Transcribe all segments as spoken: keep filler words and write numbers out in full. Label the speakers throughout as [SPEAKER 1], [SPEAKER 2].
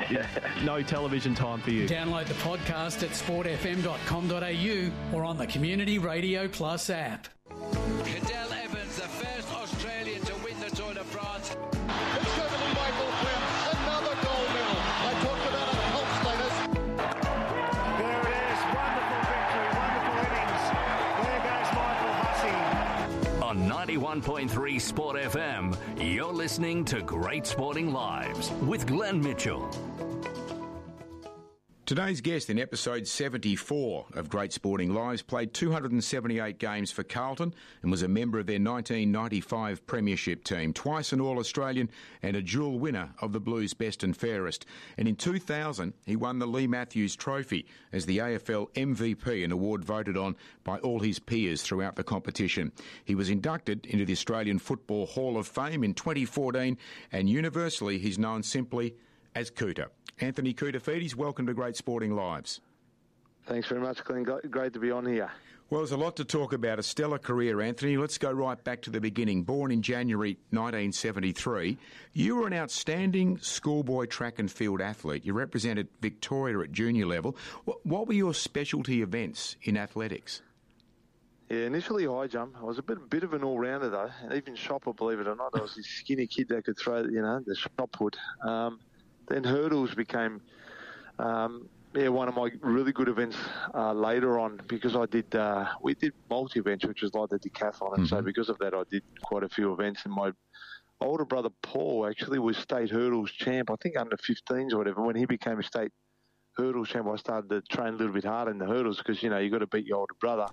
[SPEAKER 1] Yeah.
[SPEAKER 2] No television time for you.
[SPEAKER 3] Download the podcast at sport f m dot com dot a u or on the Community Radio Plus app.
[SPEAKER 4] Cadel Evans, the first Australian to win the Tour de France.
[SPEAKER 5] It's certainly Michael Quinn, another gold medal. I talked about a health status.
[SPEAKER 6] There it is, wonderful victory, wonderful innings. There goes Michael Hussey.
[SPEAKER 7] On ninety-one point three Sport F M, you're listening to Great Sporting Lives with Glenn Mitchell.
[SPEAKER 8] Today's guest in episode seventy-four of Great Sporting Lives played two hundred seventy-eight games for Carlton and was a member of their nineteen ninety-five Premiership team, twice an All-Australian and a dual winner of the Blues Best and Fairest. And in two thousand, he won the Lee Matthews Trophy as the A F L M V P, an award voted on by all his peers throughout the competition. He was inducted into the Australian Football Hall of Fame in twenty fourteen, and universally he's known simply as Cooter. Anthony Koutoufides, welcome to Great Sporting Lives.
[SPEAKER 9] Thanks very much, Glenn. Great to be on here.
[SPEAKER 8] Well, there's a lot to talk about. A stellar career, Anthony. Let's go right back to the beginning. Born in January nineteen seventy-three, you were an outstanding schoolboy track and field athlete. You represented Victoria at junior level. What were your specialty events in athletics?
[SPEAKER 9] Yeah, initially high jump. I was a bit, bit of an all-rounder, though. And even shopper, believe it or not. I was this skinny kid that could throw, you know, the shot put. Um, Then hurdles became, um, yeah, one of my really good events uh, later on because I did, uh, we did multi-events, which was like the decathlon. And mm-hmm. so because of that, I did quite a few events. And my older brother, Paul, actually was state hurdles champ, I think under fifteens or whatever. When he became a state hurdles champ, I started to train a little bit harder in the hurdles because, you know, you got to beat your older brother.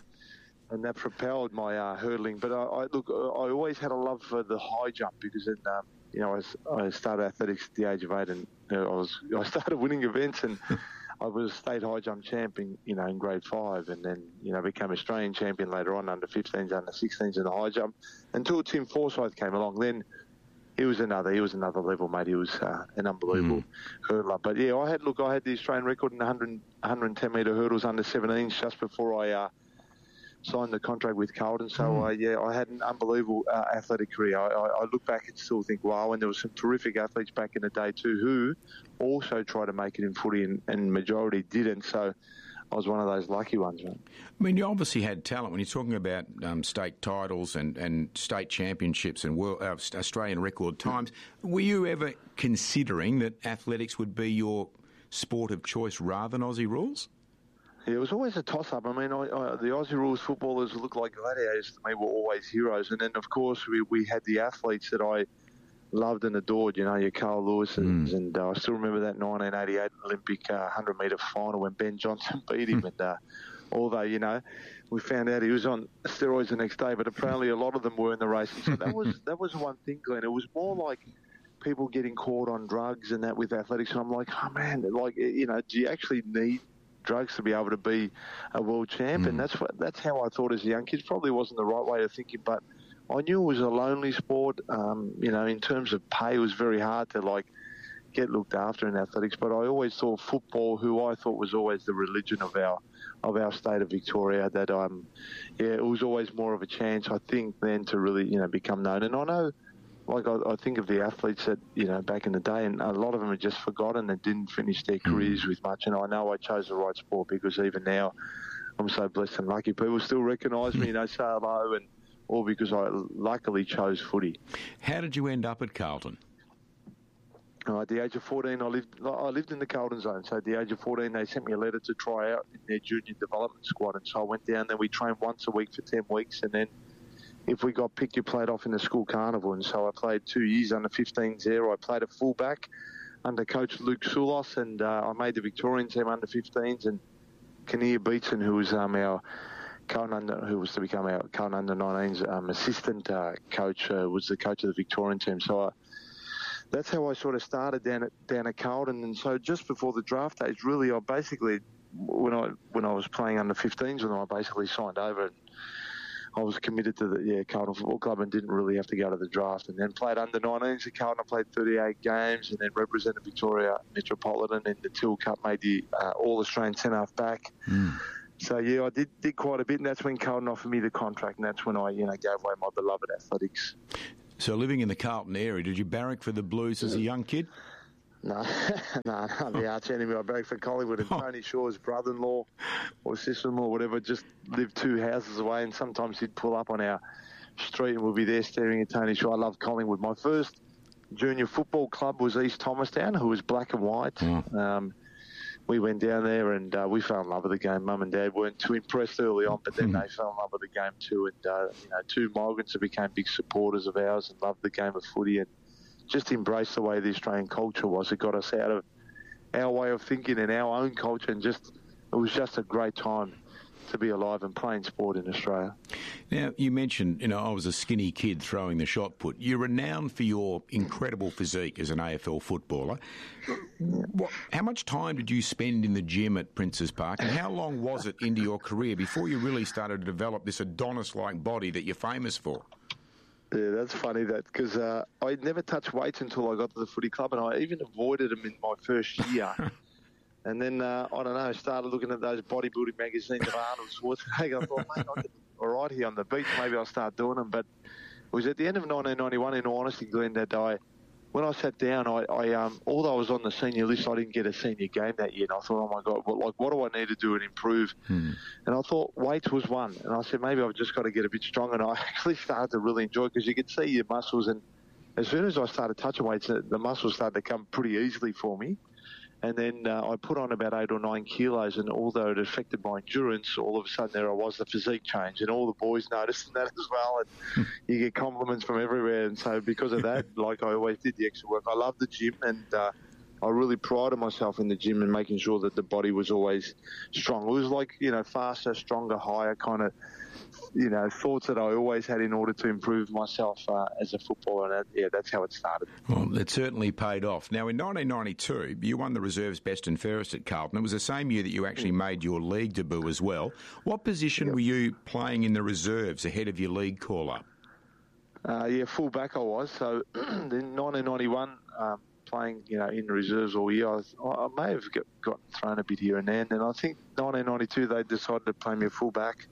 [SPEAKER 9] And that propelled my uh, hurdling. But I, I look, I always had a love for the high jump because it, um, you know, I, was, I started athletics at the age of eight, and you know, I was I started winning events, and I was state high jump champion, you know, in grade five, and then you know became Australian champion later on under fifteens, under sixteens in the high jump, until Tim Forsyth came along. Then he was another he was another level, mate. He was uh, an unbelievable mm. hurdler. But yeah, I had look, I had the Australian record in one hundred, one hundred ten metre hurdles under seventeens just before I. Uh, signed the contract with Carlton, so mm. uh, yeah, I had an unbelievable uh, athletic career. I, I, I look back and still think, wow, and there were some terrific athletes back in the day too who also tried to make it in footy, and, and majority didn't, so I was one of those lucky ones, man.
[SPEAKER 8] I mean, you obviously had talent. When you're talking about um, state titles and, and state championships and world, uh, Australian record times, were you ever considering that athletics would be your sport of choice rather than Aussie rules?
[SPEAKER 9] Yeah, it was always a toss-up. I mean, I, I, the Aussie rules footballers looked like gladiators to me, were always heroes. And then, of course, we, we had the athletes that I loved and adored, you know, your Carl Lewis. And, mm. and uh, I still remember that nineteen eighty-eight Olympic uh, one hundred metre final when Ben Johnson beat him. and uh, although, you know, we found out he was on steroids the next day, but apparently a lot of them were in the race. So that was that was one thing, Glenn. It was more like people getting caught on drugs and that with athletics. And I'm like, oh, man, like, you know, do you actually need drugs to be able to be a world champ? Mm. And that's what, that's how I thought as a young kid. Probably wasn't the right way of thinking, but I knew it was a lonely sport. Um, you know, in terms of pay, it was very hard to like get looked after in athletics. But I always thought football, who I thought was always the religion of our of our state of Victoria, that um, yeah, it was always more of a chance, I think, then to really you know become known. And I know. Like, I, I think of the athletes that, you know, back in the day, and a lot of them are just forgotten and didn't finish their careers mm. with much. And I know I chose the right sport because even now I'm so blessed and lucky. People still recognise me, you know, say hello, and all because I luckily chose footy.
[SPEAKER 8] How did you end up at Carlton?
[SPEAKER 9] Uh, at the age of fourteen, I lived I lived in the Carlton zone. So at the age of fourteen, they sent me a letter to try out in their junior development squad. And so I went down there. We trained once a week for ten weeks, and then if we got picked, you played off in the school carnival. And so I played two years under fifteens there. I played a fullback under coach Luke Soulos, and uh, I made the Victorian team under fifteens. And Kinnear Beatson, who was um, our Carlton under, who was to become our Carlton under nineteens um, assistant uh, coach, uh, was the coach of the Victorian team. So I, that's how I sort of started down at down at Carlton. And so just before the draft days, really, I basically when I when I was playing under fifteens, and I basically signed over. And I was committed to the yeah, Carlton Football Club and didn't really have to go to the draft. And then played under nineteens at Carlton. I played thirty-eight games and then represented Victoria Metropolitan in the Till Cup, made the uh, All-Australian centre-half back. Mm. So, yeah, I did did quite a bit, and that's when Carlton offered me the contract, and that's when I you know gave away my beloved athletics.
[SPEAKER 8] So living in the Carlton area, did you barrack for the Blues as a young kid?
[SPEAKER 9] No, no, no, the arch enemy I back for Collingwood, and Tony Shaw's brother-in-law or sister-in-law, whatever, just lived two houses away, and sometimes he'd pull up on our street and we'd be there staring at Tony Shaw. I love Collingwood. My first junior football club was East Thomastown, who was black and white. Mm. Um, we went down there and uh, we fell in love with the game. Mum and Dad weren't too impressed early on, but then mm. they fell in love with the game too. And, uh, you know, two migrants that became big supporters of ours and loved the game of footy and just embraced the way the Australian culture was. It got us out of our way of thinking and our own culture, and just it was just a great time to be alive and playing sport in Australia.
[SPEAKER 8] Now, you mentioned, you know, I was a skinny kid throwing the shot put. You're renowned for your incredible physique as an A F L footballer. What, how much time did you spend in the gym at Princes Park, and how long was it into your career before you really started to develop this Adonis-like body that you're famous for?
[SPEAKER 9] Yeah, that's funny that because uh, I never touched weights until I got to the footy club, and I even avoided them in my first year. And then, uh, I don't know, I started looking at those bodybuilding magazines of Arnold Schwarzenegger. I thought, mate, I could, all right here on the beach, maybe I'll start doing them. But it was at the end of nineteen ninety-one, in all honesty, Glenn, that I, when I sat down, I, I um, although I was on the senior list, I didn't get a senior game that year. And I thought, oh, my God, what, like, what do I need to do and improve? Hmm. And I thought weights was one. And I said, maybe I've just got to get a bit stronger. And I actually started to really enjoy it because you could see your muscles. And as soon as I started touching weights, the muscles started to come pretty easily for me. And then uh, I put on about eight or nine kilos, and although it affected my endurance, all of a sudden there I was, the physique change, and all the boys noticed that as well, and you get compliments from everywhere. And so because of that, like I always did the extra work. I love the gym, and uh, I really prided myself in the gym and making sure that the body was always strong. It was like, you know, faster, stronger, higher kind of, you know, thoughts that I always had in order to improve myself uh, as a footballer. And, that, yeah, that's how it started.
[SPEAKER 8] Well, it certainly paid off. Now, in nineteen ninety-two, you won the reserves best and fairest at Carlton. It was the same year that you actually made your league debut as well. What position yep. were you playing in the reserves ahead of your league call-up?
[SPEAKER 9] Uh, yeah, full-back I was. So in nineteen ninety-one, um, playing, you know, in reserves all year, I, was, I may have got, got thrown a bit here and there. And I think nineteen ninety-two, they decided to play me a full-back.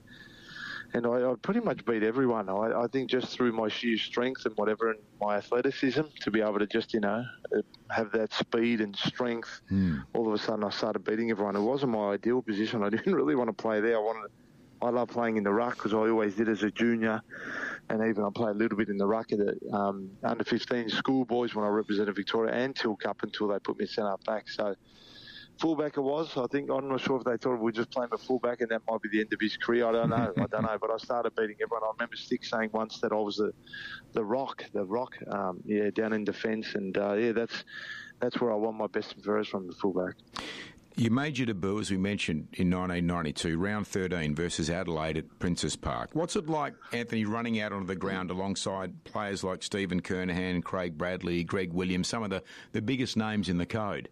[SPEAKER 9] And I, I pretty much beat everyone. I, I think just through my sheer strength and whatever, and my athleticism, to be able to just, you know, have that speed and strength, mm. all of a sudden I started beating everyone. It wasn't my ideal position. I didn't really want to play there. I wanted, I love playing in the ruck because I always did as a junior, and even I played a little bit in the ruck at the um, under fifteen schoolboys when I represented Victoria, and Tilk up until they put me centre back. So fullback it was. I think, I'm not sure if they thought we just playing a fullback and that might be the end of his career. I don't know. I don't know. But I started beating everyone. I remember Stick saying once that I was the, the rock, the rock, um, yeah, down in defence. And, uh, yeah, that's that's where I won my best and fairest from, the fullback.
[SPEAKER 8] You made your debut, as we mentioned, in nineteen ninety-two, round thirteen versus Adelaide at Princes Park. What's it like, Anthony, running out onto the ground alongside players like Stephen Kernahan, Craig Bradley, Greg Williams, some of the, the biggest names in the code?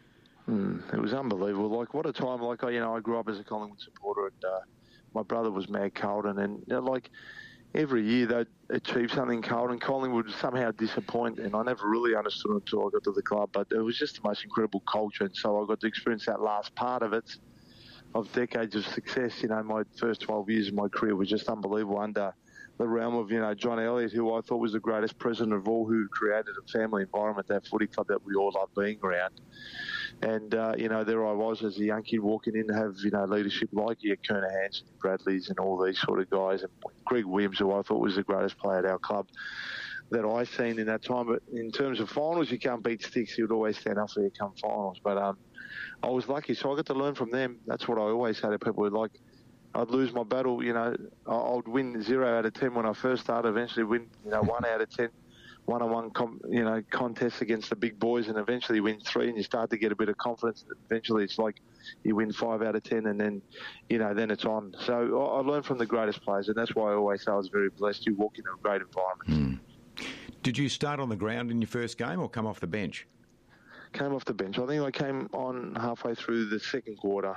[SPEAKER 9] Mm, it was unbelievable. Like, what a time. Like, I, you know, I grew up as a Collingwood supporter, and uh, my brother was Mag Carlton, and, you know, like, every year they'd achieve something in Carlton. Collingwood would somehow disappoint, and I never really understood it until I got to the club, but it was just the most incredible culture, and so I got to experience that last part of it, of decades of success. You know, my first twelve years of my career was just unbelievable under the realm of, you know, John Elliott, who I thought was the greatest president of all, who created a family environment, that footy club that we all love being around. And, uh, you know, there I was as a young kid walking in to have, you know, leadership like yeah, Kernahans and Bradleys and all these sort of guys. And Greg Williams, who I thought was the greatest player at our club that I seen in that time. But in terms of finals, you can't beat Sticks. He would always stand up for you come finals. But um, I was lucky, so I got to learn from them. That's what I always say to people. Like, I'd lose my battle, you know, I'd win zero out of ten when I first started, eventually win, you know, one out of ten. one-on-one, com- you know, contests against the big boys, and eventually win three, and you start to get a bit of confidence. Eventually, it's like you win five out of ten, and then, you know, then it's on. So I, I learned from the greatest players, and that's why I always say I was very blessed. You walk into a great environment.
[SPEAKER 8] Mm. Did you start on the ground in your first game or come off the bench?
[SPEAKER 9] Came off the bench. I think I came on halfway through the second quarter.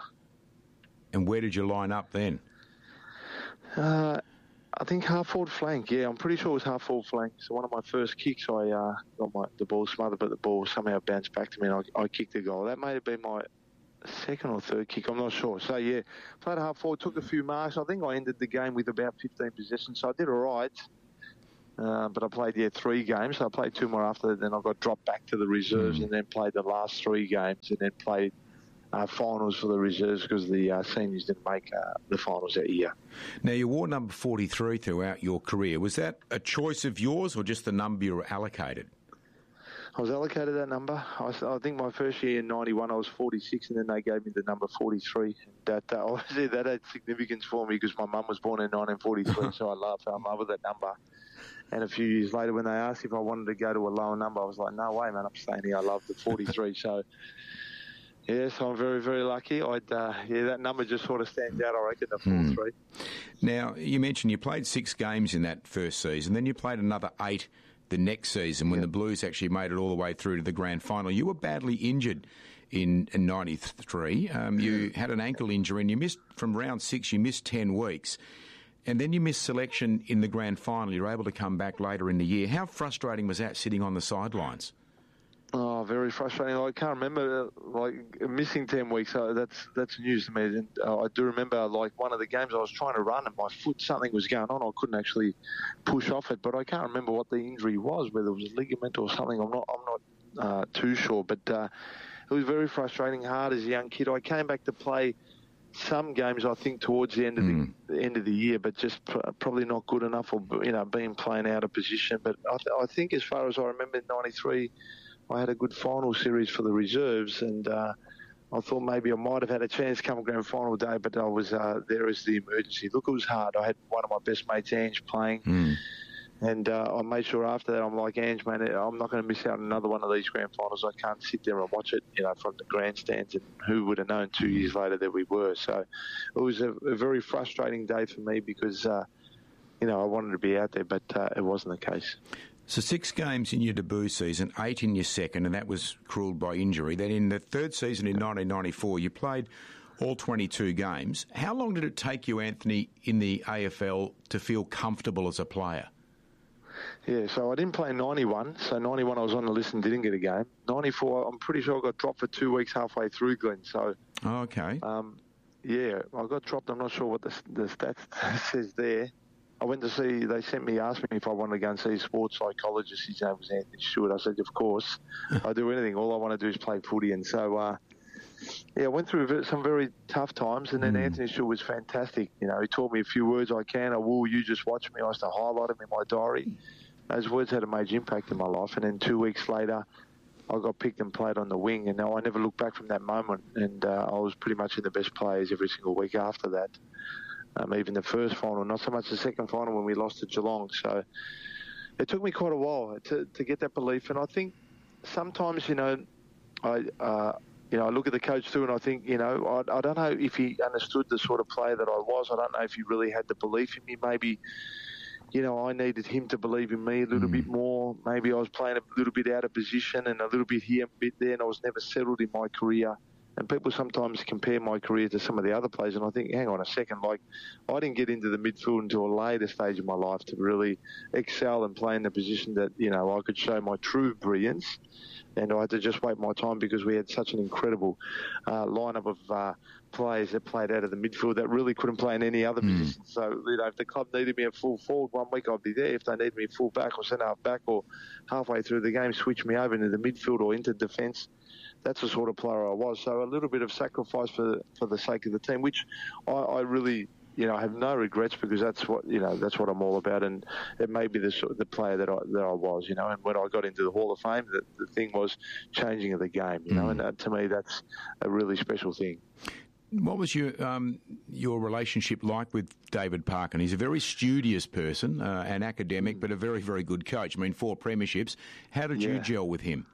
[SPEAKER 8] And where did you line up then?
[SPEAKER 9] Uh, I think half forward flank, yeah. I'm pretty sure it was half forward flank. So one of my first kicks, I uh, got my, the ball smothered, but the ball somehow bounced back to me, and I, I kicked the goal. That may have been my second or third kick, I'm not sure. So, yeah, played half forward, took a few marks. I think I ended the game with about fifteen possessions, so I did all right. Uh, but I played, yeah, three games. So I played two more after that. Then I got dropped back to the reserves mm. and then played the last three games and then played uh, finals for the reserves because the uh, seniors didn't make uh, the finals that year.
[SPEAKER 8] Now, you wore number forty-three throughout your career. Was that a choice of yours or just the number you were allocated?
[SPEAKER 9] I was allocated that number. I, I think my first year in ninety-one, I was forty-six, and then they gave me the number forty-three. That uh, obviously that had significance for me because my mum was born in nineteen forty-three, so I love, fell in love with that number. And a few years later, when they asked if I wanted to go to a lower number, I was like, no way, man, I'm staying here. I love the forty-three. So, yeah, so I'm very, very lucky. I'd, uh, yeah, that number just sort of stands out, I reckon, the forty-three.
[SPEAKER 8] Mm. Now, you mentioned you played six games in that first season, then you played another eight the next season when yep. the Blues actually made it all the way through to the grand final. You were badly injured in, in ninety-three. Um, you had an ankle injury and you missed, from round six, you missed ten weeks. And then you missed selection in the grand final. You were able to come back later in the year. How frustrating was that sitting on the sidelines?
[SPEAKER 9] Oh, very frustrating. I can't remember, like, missing ten weeks. So that's that's news to me. And, uh, I do remember, like, one of the games I was trying to run and my foot, something was going on. I couldn't actually push off it, but I can't remember what the injury was, whether it was a ligament or something. I'm not, I'm not uh, too sure. But uh, it was very frustrating, hard as a young kid. I came back to play some games, I think, towards the end of mm. the, the end of the year, but just pr- probably not good enough, or you know, being playing out of position. But I, th- I think, as far as I remember, in ninety-three, I had a good final series for the reserves, and uh, I thought maybe I might have had a chance come grand final day, but I was uh, there as the emergency. Look, it was hard. I had one of my best mates, Ange, playing. Mm. And uh, I made sure after that, I'm like, Ange, man, I'm not going to miss out on another one of these grand finals. I can't sit there and watch it, you know, from the grandstands. And who would have known two years later that we were? So it was a, a very frustrating day for me because, uh, you know, I wanted to be out there, but uh, it wasn't the case.
[SPEAKER 8] So six games in your debut season, eight in your second, and that was ruled by injury. Then in the third season in nineteen ninety-four, you played all twenty-two games. How long did it take you, Anthony, in the A F L to feel comfortable as a player?
[SPEAKER 9] Yeah, so I didn't play ninety-one. So ninety-one I was on the list and didn't get a game. ninety-four, I'm pretty sure I got dropped for two weeks halfway through, Glenn. So,
[SPEAKER 8] oh, okay.
[SPEAKER 9] Um, yeah, I got dropped. I'm not sure what the, the stats says there. I went to see, they sent me, asked me if I wanted to go and see a sports psychologist. His name was Anthony Stewart. I said, of course. I do anything. All I want to do is play footy. And so, uh, yeah, I went through some very tough times, and then mm. Anthony Stewart was fantastic. You know, he taught me a few words I can. I will, you just watch me. I used to highlight them in my diary. Those words had a major impact in my life. And then two weeks later, I got picked and played on the wing. And now I never looked back from that moment. And uh, I was pretty much in the best players every single week after that. Um, even the first final, not so much the second final when we lost to Geelong. So it took me quite a while to, to get that belief. And I think sometimes, you know, I uh, you know I look at the coach too, and I think, you know, I, I don't know if he understood the sort of player that I was. I don't know if he really had the belief in me. Maybe, you know, I needed him to believe in me a little mm. bit more. Maybe I was playing a little bit out of position and a little bit here, a bit there, and I was never settled in my career. And people sometimes compare my career to some of the other players, and I think, hang on a second, like, I didn't get into the midfield until a later stage of my life to really excel and play in the position that, you know, I could show my true brilliance. And I had to just wait my time because we had such an incredible uh, lineup of uh, players that played out of the midfield that really couldn't play in any other mm. position. So, you know, if the club needed me at full forward one week, I'd be there. If they needed me full back or centre half back, or halfway through the game, switch me over into the midfield or into defence. That's the sort of player I was. So a little bit of sacrifice for for the sake of the team, which I, I really, you know, have no regrets because that's what, you know, that's what I'm all about. And it may be the the player that I that I was, you know. And when I got into the Hall of Fame, the, the thing was changing of the game, you know. Mm. And that, to me, that's a really special thing.
[SPEAKER 8] What was your um, your relationship like with David Parkin? He's a very studious person, uh, an academic, mm. but a very, very good coach. I mean, four premierships. How did yeah. you gel with him?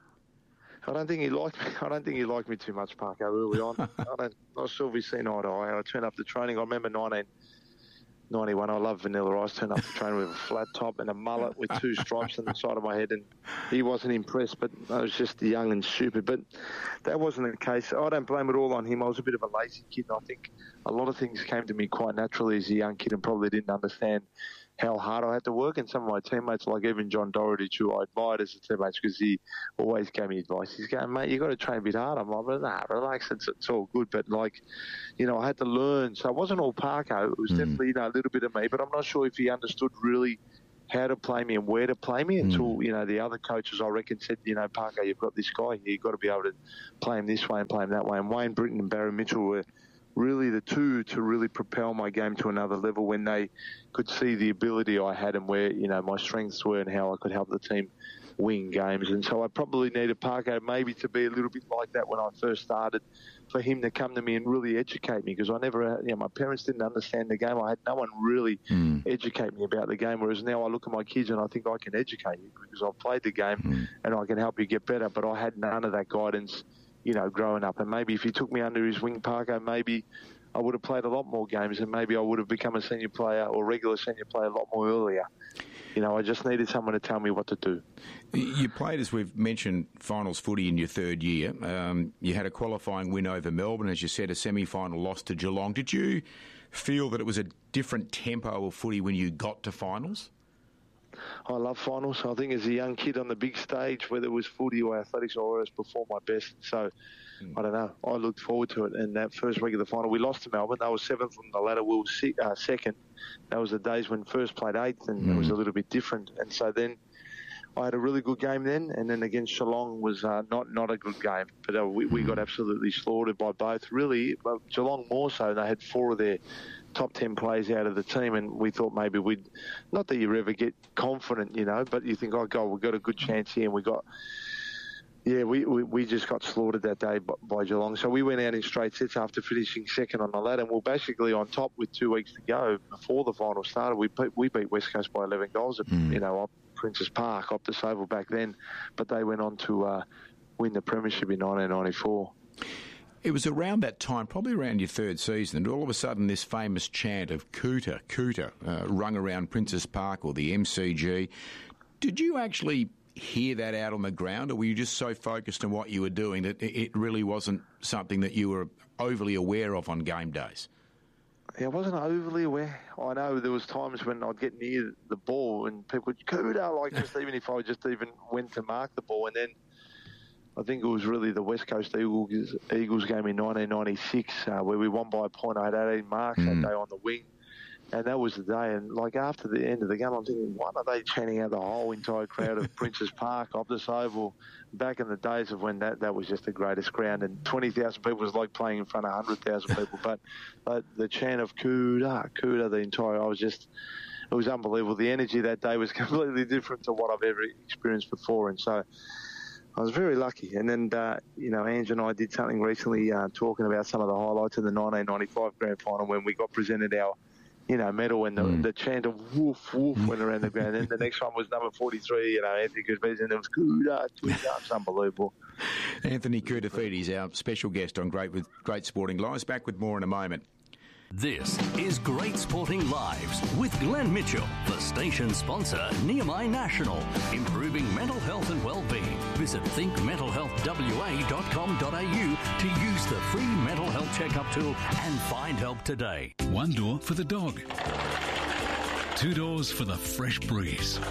[SPEAKER 9] I don't think he liked me. I don't think he liked me too much, Parko, early on. I don't, not sure if we've seen eye to eye. I turned up to training. I remember nineteen ninety-one. I love Vanilla Ice. Turned up to training with a flat top and a mullet with two stripes on the side of my head, and he wasn't impressed. But I was just young and stupid. But that wasn't the case. I don't blame it all on him. I was a bit of a lazy kid, and I think a lot of things came to me quite naturally as a young kid, and probably didn't understand how hard I had to work. And some of my teammates, like even John Doherty, who I admired as a teammate because he always gave me advice. He's going, mate, you got to train a bit hard. I'm like, nah, relax, it's, it's all good. But, like, you know, I had to learn. So it wasn't all Parko. It was mm. definitely, you know, a little bit of me. But I'm not sure if he understood really how to play me and where to play me until, you know, the other coaches, I reckon, said, you know, Parker, you've got this guy here. You've got to be able to play him this way and play him that way. And Wayne Britton and Barry Mitchell were really the two to really propel my game to another level when they could see the ability I had and where, you know, my strengths were and how I could help the team win games. And so I probably needed Parker maybe to be a little bit like that when I first started, for him to come to me and really educate me, because I never, you know, my parents didn't understand the game. I had no one really mm. educate me about the game, whereas now I look at my kids and I think I can educate you because I've played the game mm. and I can help you get better, but I had none of that guidance, you know, growing up. And maybe if he took me under his wing, Parker, maybe I would have played a lot more games and maybe I would have become a senior player or regular senior player a lot more earlier. You know, I just needed someone to tell me what to do.
[SPEAKER 8] You played, as we've mentioned, finals footy in your third year. Um, you had a qualifying win over Melbourne, as you said, a semi-final loss to Geelong. Did you feel that it was a different tempo of footy when you got to finals?
[SPEAKER 9] I love finals. I think as a young kid on the big stage, whether it was footy or athletics, I always performed my best. So, mm. I don't know. I looked forward to it. And that first week of the final, we lost to Melbourne. They were seventh on the ladder. We were si- uh, second. That was the days when first played eighth, and mm. it was a little bit different. And so then I had a really good game then, and then against Geelong was uh, not, not a good game. But uh, we, we got absolutely slaughtered by both. Really, uh, Geelong more so. They had four of their top ten players out of the team, and we thought maybe we'd, not that you ever get confident, you know, but you think, oh, God, we've got a good chance here, and we got, yeah, we, we, we just got slaughtered that day by, by Geelong. So we went out in straight sets after finishing second on the ladder, and we were basically on top with two weeks to go before the final started. We beat, we beat West Coast by eleven goals at, mm. you know, up Princes Park, Optus Oval back then, but they went on to uh, win the premiership in nineteen ninety-four.
[SPEAKER 8] It was around that time, probably around your third season, and all of a sudden this famous chant of Cooter, Cooter, uh, rung around Princes Park or the M C G. Did you actually hear that out on the ground, or were you just so focused on what you were doing that it really wasn't something that you were overly aware of on game days?
[SPEAKER 9] Yeah, I wasn't overly aware. I know there was times when I'd get near the ball and people would, Cooter, like just even if I just even went to mark the ball, and then I think it was really the West Coast Eagles, Eagles game in nineteen ninety-six uh, where we won by a point. I had eighteen marks mm. that day on the wing, and that was the day. And like after the end of the game, I'm thinking, why are they chanting out the whole entire crowd of Princes Park, Optus Oval, back in the days of when that, that was just the greatest ground, and twenty thousand people was like playing in front of one hundred thousand people. But uh, the chant of Cooter, Cooter, the entire, I was just, it was unbelievable. The energy that day was completely different to what I've ever experienced before, and so I was very lucky. And then, uh, you know, Ange and I did something recently uh, talking about some of the highlights of the nineteen ninety-five grand final when we got presented our, you know, medal, and the, mm. the chant of woof, woof went around the ground. And the next one was number forty-three, you know, Anthony Koutoufides, and it was Cooter, Cooter. It's unbelievable.
[SPEAKER 8] Anthony Koutoufides, our special guest on Great with Great Sporting Lives. Back with more in a moment.
[SPEAKER 7] This is Great Sporting Lives with Glenn Mitchell, the station sponsor, Nehemiah National, improving mental health and well-being. Visit think mental health w a dot com dot a u to use the free mental health checkup tool and find help today.
[SPEAKER 1] One door for the dog. Two doors for the fresh breeze.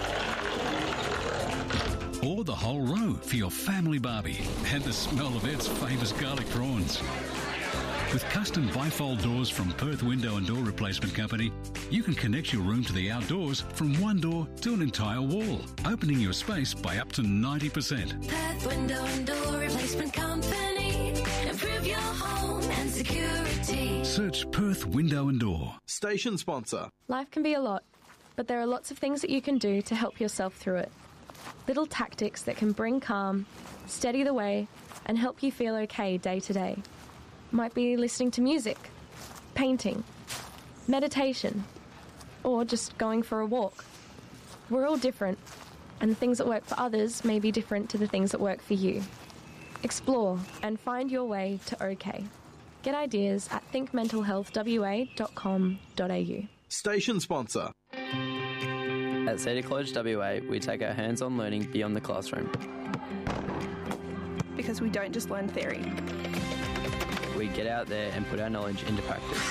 [SPEAKER 1] Or the whole row for your family barbie and the smell of Ed's famous garlic prawns. With custom bifold doors from Perth Window and Door Replacement Company, you can connect your room to the outdoors from one door to an entire wall, opening your space by up to ninety percent.
[SPEAKER 2] Perth Window and Door Replacement Company. Improve your home and security.
[SPEAKER 1] Search Perth Window and Door.
[SPEAKER 10] Station sponsor.
[SPEAKER 11] Life can be a lot, but there are lots of things that you can do to help yourself through it. Little tactics that can bring calm, steady the way, and help you feel okay day to day. Might be listening to music, painting, meditation, or just going for a walk. We're all different, and the things that work for others may be different to the things that work for you. Explore and find your way to OK. Get ideas at think mental health w a dot com dot a u.
[SPEAKER 10] Station sponsor.
[SPEAKER 12] At Cedar College W A, we take our hands-on learning beyond the classroom.
[SPEAKER 13] Because we don't just learn theory.
[SPEAKER 12] We get out there and put our knowledge into practice.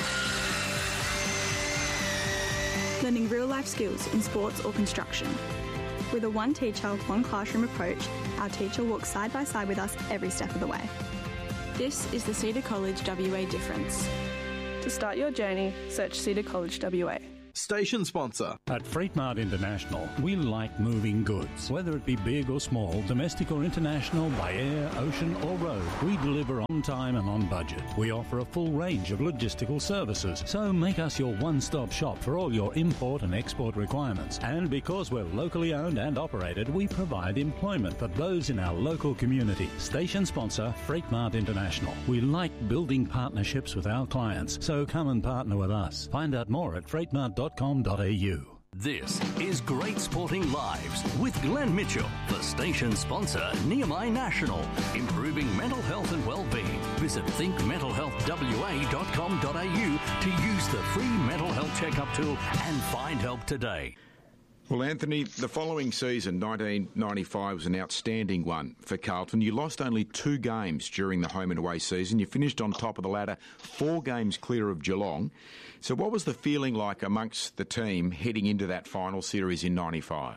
[SPEAKER 13] Learning real-life skills in sports or construction. With a one teacher, one classroom approach, our teacher walks side by side with us every step of the way.
[SPEAKER 14] This is the Cedar College W A difference.
[SPEAKER 13] To start your journey, search Cedar College W A.
[SPEAKER 10] Station sponsor.
[SPEAKER 14] At Freight Mart International, we like moving goods. Whether it be big or small, domestic or international, by air, ocean or road, we deliver on time and on budget. We offer a full range of logistical services, so make us your one-stop shop for all your import and export requirements. And because we're locally owned and operated, we provide employment for those in our local community. Station sponsor, Freight Mart International. We like building partnerships with our clients, so come and partner with us. Find out more at freight mart dot com dot a u.
[SPEAKER 7] This is Great Sporting Lives with Glenn Mitchell, the station sponsor, Nehemiah National, improving mental health and well-being. Visit think mental health w a dot com dot a u to use the free mental health checkup tool and find help today.
[SPEAKER 8] Well, Anthony, the following season, nineteen ninety-five, was an outstanding one for Carlton. You lost only two games during the home and away season. You finished on top of the ladder, four games clear of Geelong. So what was the feeling like amongst the team heading into that final series in ninety-five?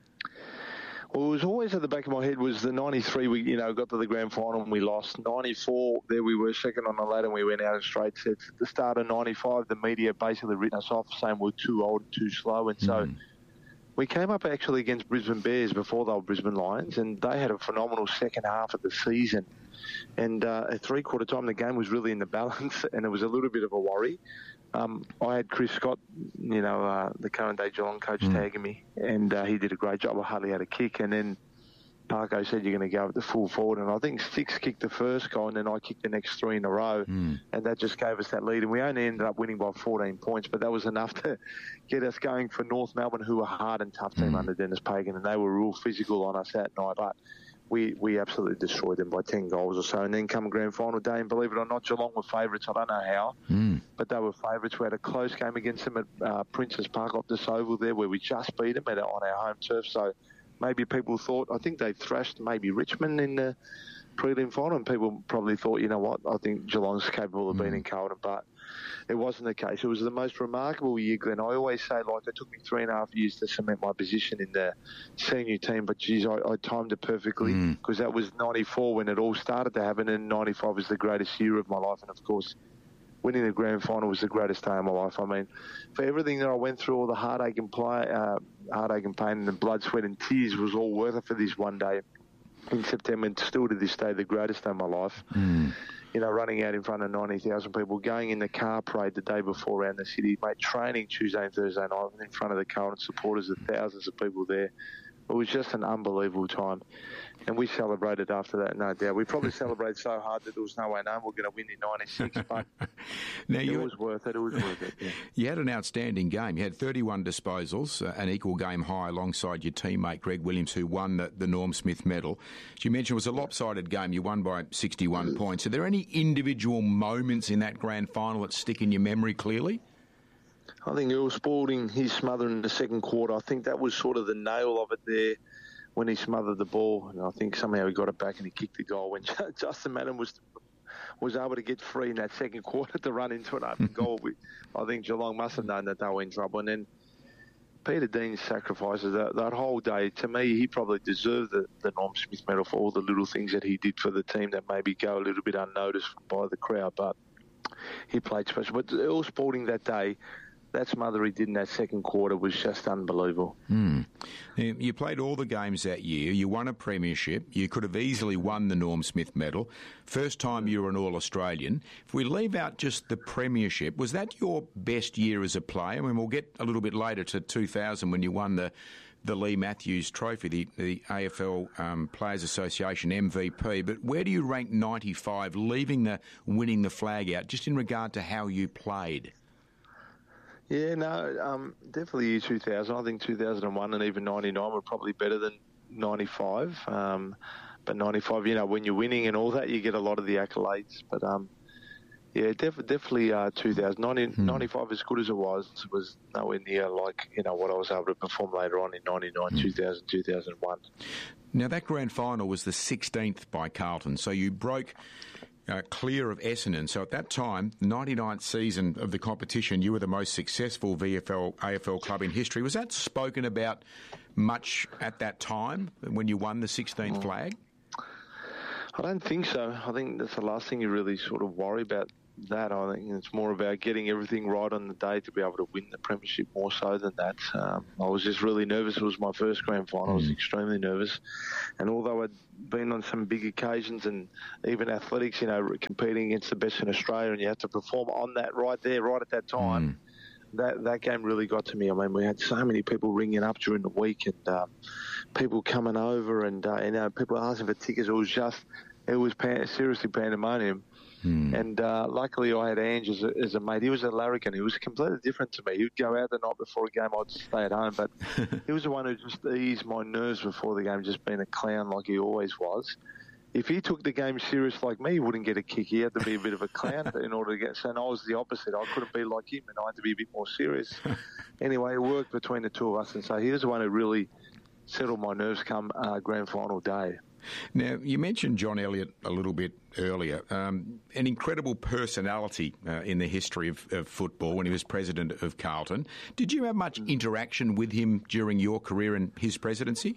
[SPEAKER 9] Well, it was always at the back of my head was the ninety-three, we, you know, got to the grand final and we lost. ninety-four, there we were second on the ladder and we went out in straight sets. At the start of ninety-five, the media basically written us off, saying we're too old and too slow. And so mm. we came up actually against Brisbane Bears before they were Brisbane Lions, and they had a phenomenal second half of the season. And uh, at three-quarter time, the game was really in the balance, and it was a little bit of a worry. Um, I had Chris Scott, you know, uh, the current day Geelong coach, mm. tagging me, and uh, he did a great job. I hardly had a kick, and then Parko said, you're going to go with the full forward, and I think Six kicked the first goal, and then I kicked the next three in a row, mm. and that just gave us that lead, and we only ended up winning by fourteen points, but that was enough to get us going for North Melbourne, who were a hard and tough team mm. under Dennis Pagan, and they were real physical on us that night, but we, we absolutely destroyed them by ten goals or so, and then come grand final day, and believe it or not, Geelong were favourites. I don't know how,
[SPEAKER 8] mm.
[SPEAKER 9] but they were favourites. We had a close game against them at uh, Princes Park, Optus Oval there, where we just beat them at, on our home turf, so maybe people thought, I think they thrashed maybe Richmond in the prelim final, and people probably thought, you know what, I think Geelong's capable of mm. beating Carlton, but it wasn't the case. It was the most remarkable year, Glenn. I always say, like, it took me three and a half years to cement my position in the senior team, but, geez, I, I timed it perfectly because mm. that was ninety-four when it all started to happen, and ninety-five was the greatest year of my life, and, of course, winning the grand final was the greatest day of my life. I mean, for everything that I went through, all the heartache and, play, uh, heartache and pain and the blood, sweat and tears was all worth it for this one day in September, and still to this day, the greatest day of my life.
[SPEAKER 8] Mm.
[SPEAKER 9] You know, running out in front of ninety thousand people, going in the car parade the day before around the city, mate, training Tuesday and Thursday night in front of the Carlton supporters, of thousands of people there. It was just an unbelievable time. And we celebrated after that, no doubt. We probably celebrated so hard that there was no way known we were going to win in ninety-six, but now it you, was worth it. It was worth it, yeah.
[SPEAKER 8] You had an outstanding game. You had thirty-one disposals, uh, an equal game high alongside your teammate Greg Williams, who won the, the Norm Smith medal. As you mentioned, it was a lopsided game. You won by sixty-one points. Are there any individual moments in that grand final that stick in your memory clearly?
[SPEAKER 9] I think Earl Spalding, his smother in the second quarter, I think that was sort of the nail of it there when he smothered the ball. And I think somehow he got it back and he kicked the goal. When Justin Madden was was able to get free in that second quarter to run into an open goal, we, I think Geelong must have known that they were in trouble. And then Peter Dean's sacrifices, that, that whole day, to me, he probably deserved the, the Norm Smith medal for all the little things that he did for the team that maybe go a little bit unnoticed by the crowd. But he played special. But Earl Spalding that day, that smother he did in that second quarter was just unbelievable.
[SPEAKER 8] Mm. You played all the games that year. You won a premiership. You could have easily won the Norm Smith medal. First time you were an All-Australian. If we leave out just the premiership, was that your best year as a player? I mean, we'll get a little bit later to two thousand when you won the the Lee Matthews Trophy, the, the A F L um, Players Association M V P. But where do you rank ninety-five, leaving the winning the flag out, just in regard to how you played?
[SPEAKER 9] Yeah, no, um, definitely year two thousand. I think two thousand one and even ninety-nine were probably better than ninety-five. Um, but ninety-five, you know, when you're winning and all that, you get a lot of the accolades. But, um, yeah, def- definitely uh, two thousand. ninety, hmm. ninety-five, as good as it was, was nowhere near like, you know, what I was able to perform later on in ninety-nine, hmm. two thousand, two thousand one.
[SPEAKER 8] Now, that grand final was the sixteenth by Carlton, so you broke Uh, clear of Essendon. So at that time, the ninety-ninth season of the competition, you were the most successful V F L, A F L club in history. Was that spoken about much at that time when you won the sixteenth flag?
[SPEAKER 9] I don't think so. I think that's the last thing you really sort of worry about. That I think it's more about getting everything right on the day to be able to win the premiership more so than that. Um, I was just really nervous. It was my first grand final. I was extremely nervous, and although I'd been on some big occasions and even athletics, you know, competing against the best in Australia, and you have to perform on that right there, right at that time. Mm. That that game really got to me. I mean, we had so many people ringing up during the week, and uh, people coming over, and uh, you know, people asking for tickets. It was just, it was pan- seriously pandemonium. Hmm. And uh, luckily I had Ange as a, as a mate. He was a larrikin. He was completely different to me. He would go out the night before a game. I'd stay at home. But he was the one who just eased my nerves before the game, just being a clown like he always was. If he took the game serious like me, he wouldn't get a kick. He had to be a bit of a clown in order to get... So and I was the opposite. I couldn't be like him, and I had to be a bit more serious. Anyway, it worked between the two of us. And so he was the one who really settled my nerves come uh, grand final day.
[SPEAKER 8] Now, you mentioned John Elliott a little bit earlier, um, an incredible personality uh, in the history of, of football when he was president of Carlton. Did you have much interaction with him during your career in his presidency?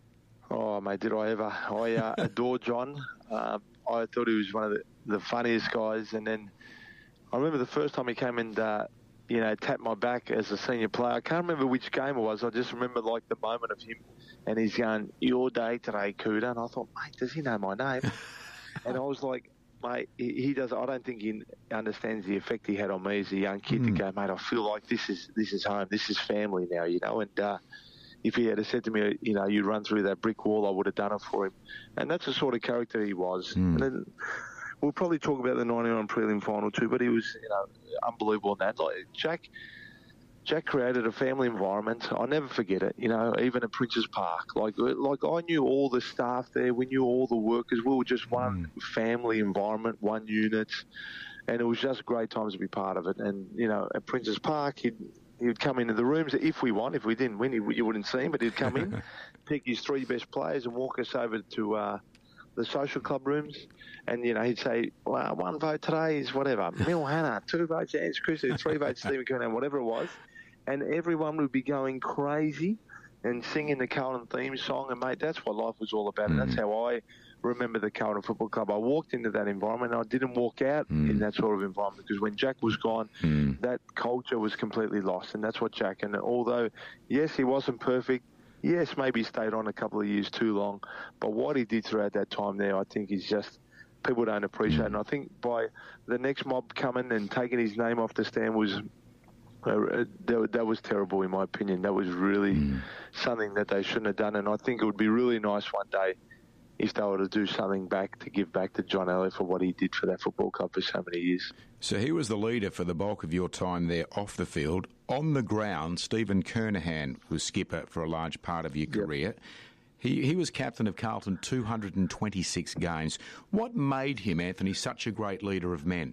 [SPEAKER 9] Oh, mate, did I ever. I uh, adore John. Um, I thought he was one of the, the funniest guys. And then I remember the first time he came and, uh, you know, tapped my back as a senior player. I can't remember which game it was. I just remember, like, the moment of him. And he's going, your day today, Cooter. And I thought, mate, does he know my name? And I was like, mate, he, he does. I don't think he understands the effect he had on me as a young kid mm. to go, mate, I feel like this is this is home. This is family now, you know. And uh, if he had said to me, you know, you run through that brick wall, I would have done it for him. And that's the sort of character he was. Mm. And then we'll probably talk about the ninety-nine prelim final too, but he was, you know, unbelievable in that. Like, Jack... Jack created a family environment. I'll never forget it, you know, even at Princes Park. Like, like I knew all the staff there. We knew all the workers. We were just one mm. family environment, one unit. And it was just great times to be part of it. And, you know, at Princes Park, he'd, he'd come into the rooms if we won. If we didn't win, he, you wouldn't see him, but he'd come in, pick his three best players and walk us over to uh, the social club rooms. And, you know, he'd say, well, one vote today is whatever. Mil Hannah, two votes Ange Christie, three votes Stephen Kernahan, whatever it was. And everyone would be going crazy and singing the Carlton theme song. And, mate, that's what life was all about. Mm. And that's how I remember the Carlton Football Club. I walked into that environment and I didn't walk out mm. in that sort of environment because when Jack was gone, mm. that culture was completely lost. And that's what Jack, and although, yes, he wasn't perfect, yes, maybe he stayed on a couple of years too long, but what he did throughout that time there, I think is just... people don't appreciate. Mm. And I think by the next mob coming and taking his name off the stand was... Uh, that, that was terrible, in my opinion. That was really mm. something that they shouldn't have done. And I think it would be really nice one day if they were to do something back to give back to John Elliott for what he did for that football club for so many years.
[SPEAKER 8] So he was the leader for the bulk of your time there off the field. On the ground, Stephen Kernahan was skipper for a large part of your career. Yep. He, he was captain of Carlton two hundred twenty-six games. What made him, Anthony, such a great leader of men?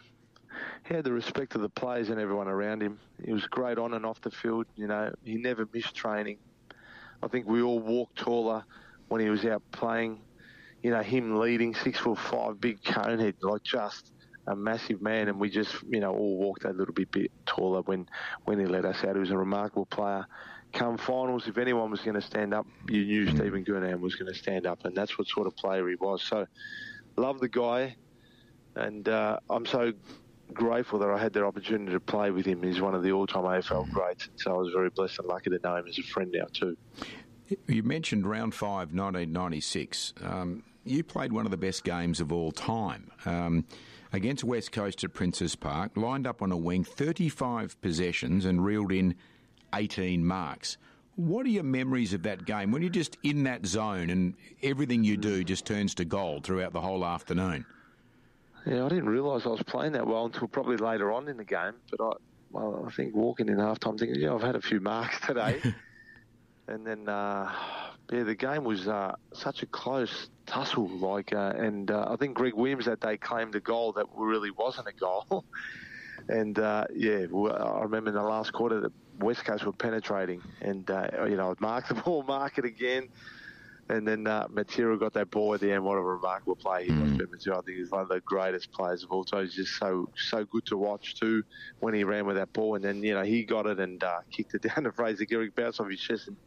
[SPEAKER 9] He had the respect of the players and everyone around him. He was great on and off the field. You know, he never missed training. I think we all walked taller when he was out playing. You know, him leading, six foot five, big conehead, like just a massive man. And we just, you know, all walked a little bit, bit taller when, when he let us out. He was a remarkable player. Come finals, if anyone was going to stand up, you knew Stephen Kernahan was going to stand up. And that's what sort of player he was. So, love the guy. And uh, I'm so... grateful that I had the opportunity to play with him. He's one of the all-time A F L greats, so I was very blessed and lucky to know him as a friend now too.
[SPEAKER 8] You mentioned round five, nineteen ninety-six. Um, you played one of the best games of all time um, against West Coast at Princes Park, lined up on a wing, thirty-five possessions and reeled in eighteen marks. What are your memories of that game when you're just in that zone and everything you do just turns to gold throughout the whole afternoon?
[SPEAKER 9] Yeah, I didn't realise I was playing that well until probably later on in the game. But I, well, I think walking in half-time thinking, yeah, I've had a few marks today. And then, uh, yeah, the game was uh, such a close tussle. Like, uh, and uh, I think Greg Williams that day claimed a goal that really wasn't a goal. and, uh, yeah, I remember in the last quarter that West Coast were penetrating. And, uh, you know, I'd mark the ball, mark it again. And then uh, Matera got that ball at the end. What a remarkable play he was. Mm. Matera, I think he's one of the greatest players of all time. He's just so so good to watch too when he ran with that ball. And then, you know, he got it and uh, kicked it down to Fraser Gehrig, bounced off his chest and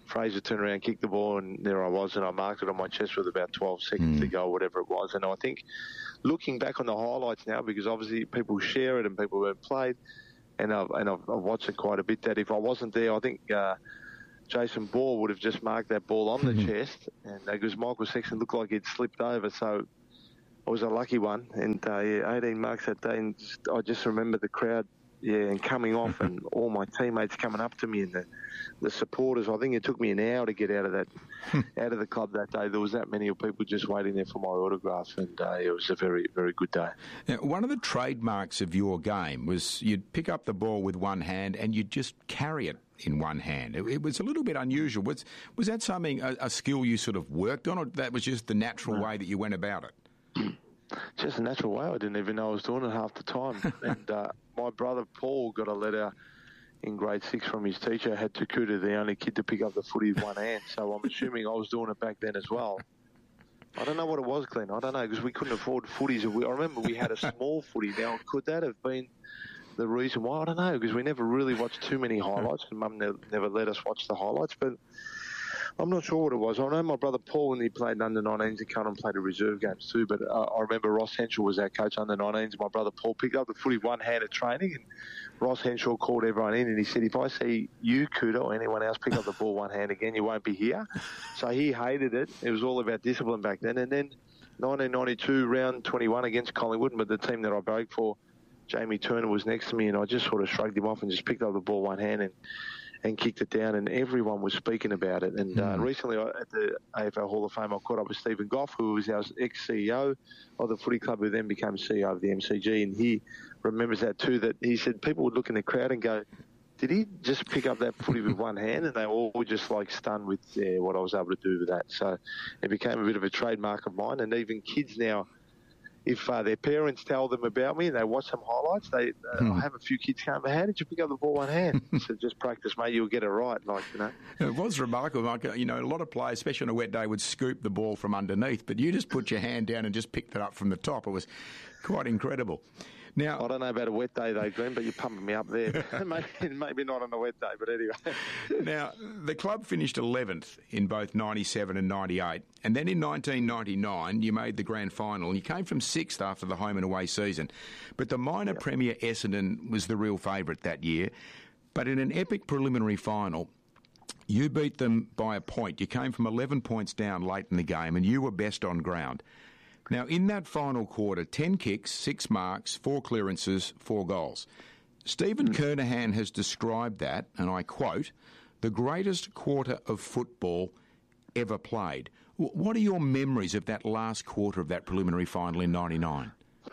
[SPEAKER 9] Fraser turned around, kicked the ball, and there I was, and I marked it on my chest with about twelve seconds
[SPEAKER 8] Mm.
[SPEAKER 9] to go, whatever it was. And I think, looking back on the highlights now, because obviously people share it and people who have played, and I've, and I've, I've watched it quite a bit, that if I wasn't there, I think uh, Jason Ball would have just marked that ball on the chest, and because Michael Sexton looked like he'd slipped over, so I was a lucky one. And uh, yeah, eighteen marks that day, and just, I just remember the crowd, yeah, and coming off, and all my teammates coming up to me, and the, the supporters. I think it took me an hour to get out of that, out of the club that day. There was that many people just waiting there for my autograph, and uh, it was a very, very good day.
[SPEAKER 8] Now, one of the trademarks of your game was you'd pick up the ball with one hand and you'd just carry it in one hand. It, it was a little bit unusual. Was was that something, a, a skill you sort of worked on, or that was just the natural
[SPEAKER 9] No.
[SPEAKER 8] way that you went about it?
[SPEAKER 9] Just a natural way. I didn't even know I was doing it half the time. and uh, my brother Paul got a letter in grade six from his teacher, had Takuta, the only kid to pick up the footy with one hand. So I'm assuming I was doing it back then as well. I don't know what it was, Glenn. I don't know, because we couldn't afford footies. I remember we had a small footy. Now, could that have been the reason why? I don't know, because we never really watched too many highlights, and Mum ne- never let us watch the highlights. But I'm not sure what it was. I know my brother Paul, when he played under nineteens in Carlton, played the reserve games too. But uh, I remember Ross Henshaw was our coach under nineteens. My brother Paul picked up the footy one hand at training, and Ross Henshaw called everyone in, and he said, "If I see you, Kuta, or anyone else pick up the ball one hand again, you won't be here." So he hated it. It was all about discipline back then. And then nineteen ninety-two, round twenty-one against Collingwood, but the team that I broke for, Jamie Turner was next to me, and I just sort of shrugged him off and just picked up the ball one hand and and kicked it down, and everyone was speaking about it. And uh,
[SPEAKER 8] Mm.
[SPEAKER 9] recently I, at the A F L Hall of Fame, I caught up with Stephen Goff, who was our ex-C E O of the footy club, who then became C E O of the M C G, and he remembers that too, that he said people would look in the crowd and go, did he just pick up that footy with one hand? And they all were just like stunned with yeah, what I was able to do with that. So it became a bit of a trademark of mine, and even kids now, if uh, their parents tell them about me and they watch some highlights, they uh,
[SPEAKER 8] Hmm.
[SPEAKER 9] I have a few kids come, how did you pick up the ball one hand? So just practice, mate, you'll get it right. Like, you know.
[SPEAKER 8] It was remarkable. Like, you know, a lot of players, especially on a wet day, would scoop the ball from underneath, but you just put your hand down and just picked it up from the top. It was quite incredible. Now,
[SPEAKER 9] I don't know about a wet day though, Glenn, but you're pumping me up there. maybe, maybe not on a wet day, but anyway.
[SPEAKER 8] Now, the club finished eleventh in both ninety-seven and ninety-eight, and then in nineteen ninety-nine you made the grand final, and you came from sixth after the home and away season. But the minor premier Essendon was the real favourite that year. But in an epic preliminary final, you beat them by a point. You came from eleven points down late in the game, and you were best on ground. Now, in that final quarter, ten kicks, six marks, four clearances, four goals. Stephen mm. Kernahan has described that, and I quote, the greatest quarter of football ever played. W- what are your memories of that last quarter of that preliminary final in ninety-nine?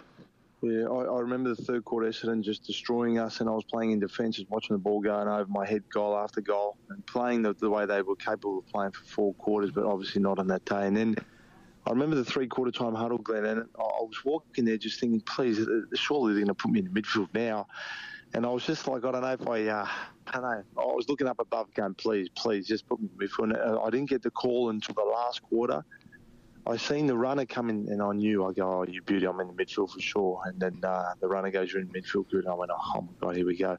[SPEAKER 9] Yeah, I, I remember the third quarter Essendon just destroying us, and I was playing in defence, just watching the ball going over my head, goal after goal, and playing the, the way they were capable of playing for four quarters, but obviously not on that day. And then I remember the three-quarter time huddle, Glenn, and I was walking there just thinking, please, surely they're going to put me in the midfield now. And I was just like, I don't know if I, uh, I don't know. I was looking up above going, please, please, just put me in the midfield. And I didn't get the call until the last quarter. I seen the runner come in, and I knew, I go, oh, you beauty, I'm in the midfield for sure. And then uh, the runner goes, you're in midfield, good. And I went, oh, my God, here we go.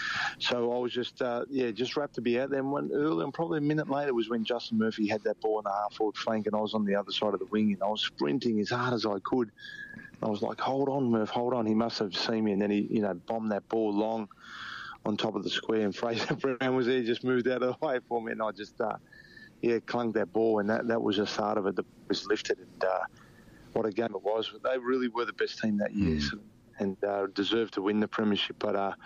[SPEAKER 9] So I was just, uh, yeah, just wrapped to be out there. And when early, and probably a minute later was when Justin Murphy had that ball in the half-forward flank, and I was on the other side of the wing, and I was sprinting as hard as I could. I was like, hold on, Murph, hold on. He must have seen me, and then he, you know, bombed that ball long on top of the square, and Fraser Brown was there, just moved out of the way for me, and I just, uh, yeah, clung that ball, and that, that was the start of it. The was lifted, and uh, what a game it was. They really were the best team that year, so, and uh, deserved to win the premiership. But uh,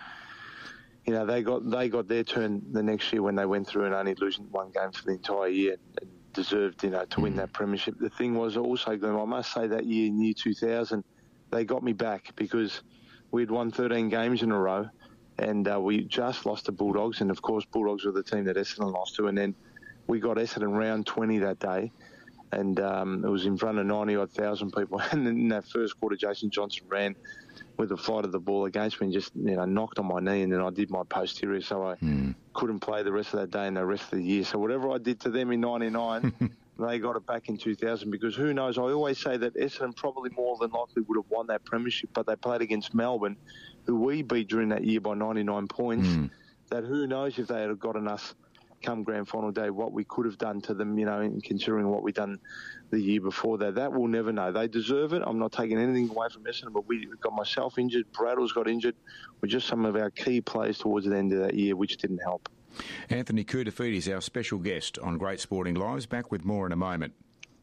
[SPEAKER 9] you know, they got they got their turn the next year when they went through and only losing one game for the entire year, and, and deserved, you know, to win that premiership. The thing was also, Glenn, I must say that year, in year two thousand, they got me back because we'd won thirteen games in a row, and uh, we just lost to Bulldogs, and of course Bulldogs were the team that Essendon lost to, and then we got Essendon round twenty that day, and um, it was in front of ninety odd thousand people. And in that first quarter, Jason Johnson ran with the flight of the ball against me and just, you know, knocked on my knee, and then I did my posterior, so I mm. couldn't play the rest of that day and the rest of the year. So whatever I did to them in ninety-nine, they got it back in two thousand, because who knows, I always say that Essendon probably more than likely would have won that premiership, but they played against Melbourne, who we beat during that year by ninety-nine points, mm. that who knows if they had gotten us come grand final day, what we could have done to them, you know, in considering what we've done the year before that. That we'll never know. They deserve it. I'm not taking anything away from Essendon, but we got myself injured, Braddles got injured. We're just some of our key players towards the end of that year, which didn't help.
[SPEAKER 8] Anthony Koutoufides is our special guest on Great Sporting Lives. Back with more in a moment.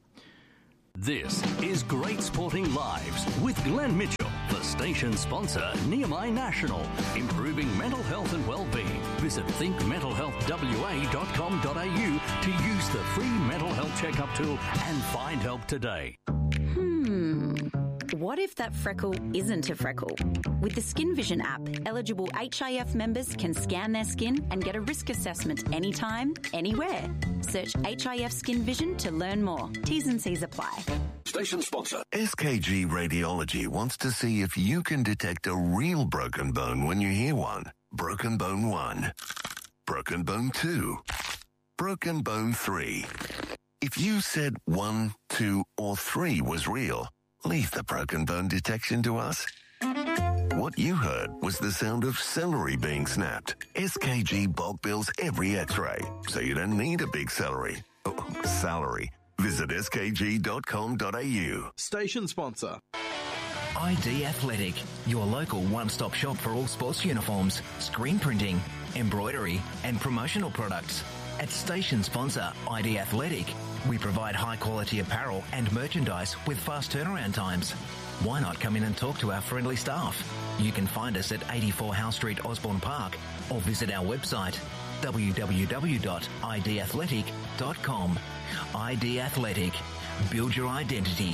[SPEAKER 7] This is Great Sporting Lives with Glenn Mitchell for station sponsor Nehemiah National, improving mental health and well-being. Visit think mental health w a dot com dot a u to use the free mental health checkup tool and find help today.
[SPEAKER 15] Hmm. What if that freckle isn't a freckle? With the Skin Vision app, eligible H I F members can scan their skin and get a risk assessment anytime, anywhere. Search H I F Skin Vision to learn more. T's and C's apply.
[SPEAKER 16] Station sponsor. S K G Radiology wants to see if you can detect a real broken bone when you hear one. Broken bone one. Broken bone two. Broken bone three. If you said one, two, or three was real, leave the broken bone detection to us. What you heard was the sound of celery being snapped. S K G bulk bills every x-ray, so you don't need a big celery. Oh, salary. Visit s k g dot com dot a u.
[SPEAKER 10] Station sponsor.
[SPEAKER 17] I D Athletic, your local one-stop shop for all sports uniforms, screen printing, embroidery and promotional products. At station sponsor I D Athletic, we provide high-quality apparel and merchandise with fast turnaround times. Why not come in and talk to our friendly staff? You can find us at eighty-four Howe Street, Osborne Park, or visit our website w w w dot i d athletic dot com. I D Athletic. Build your identity.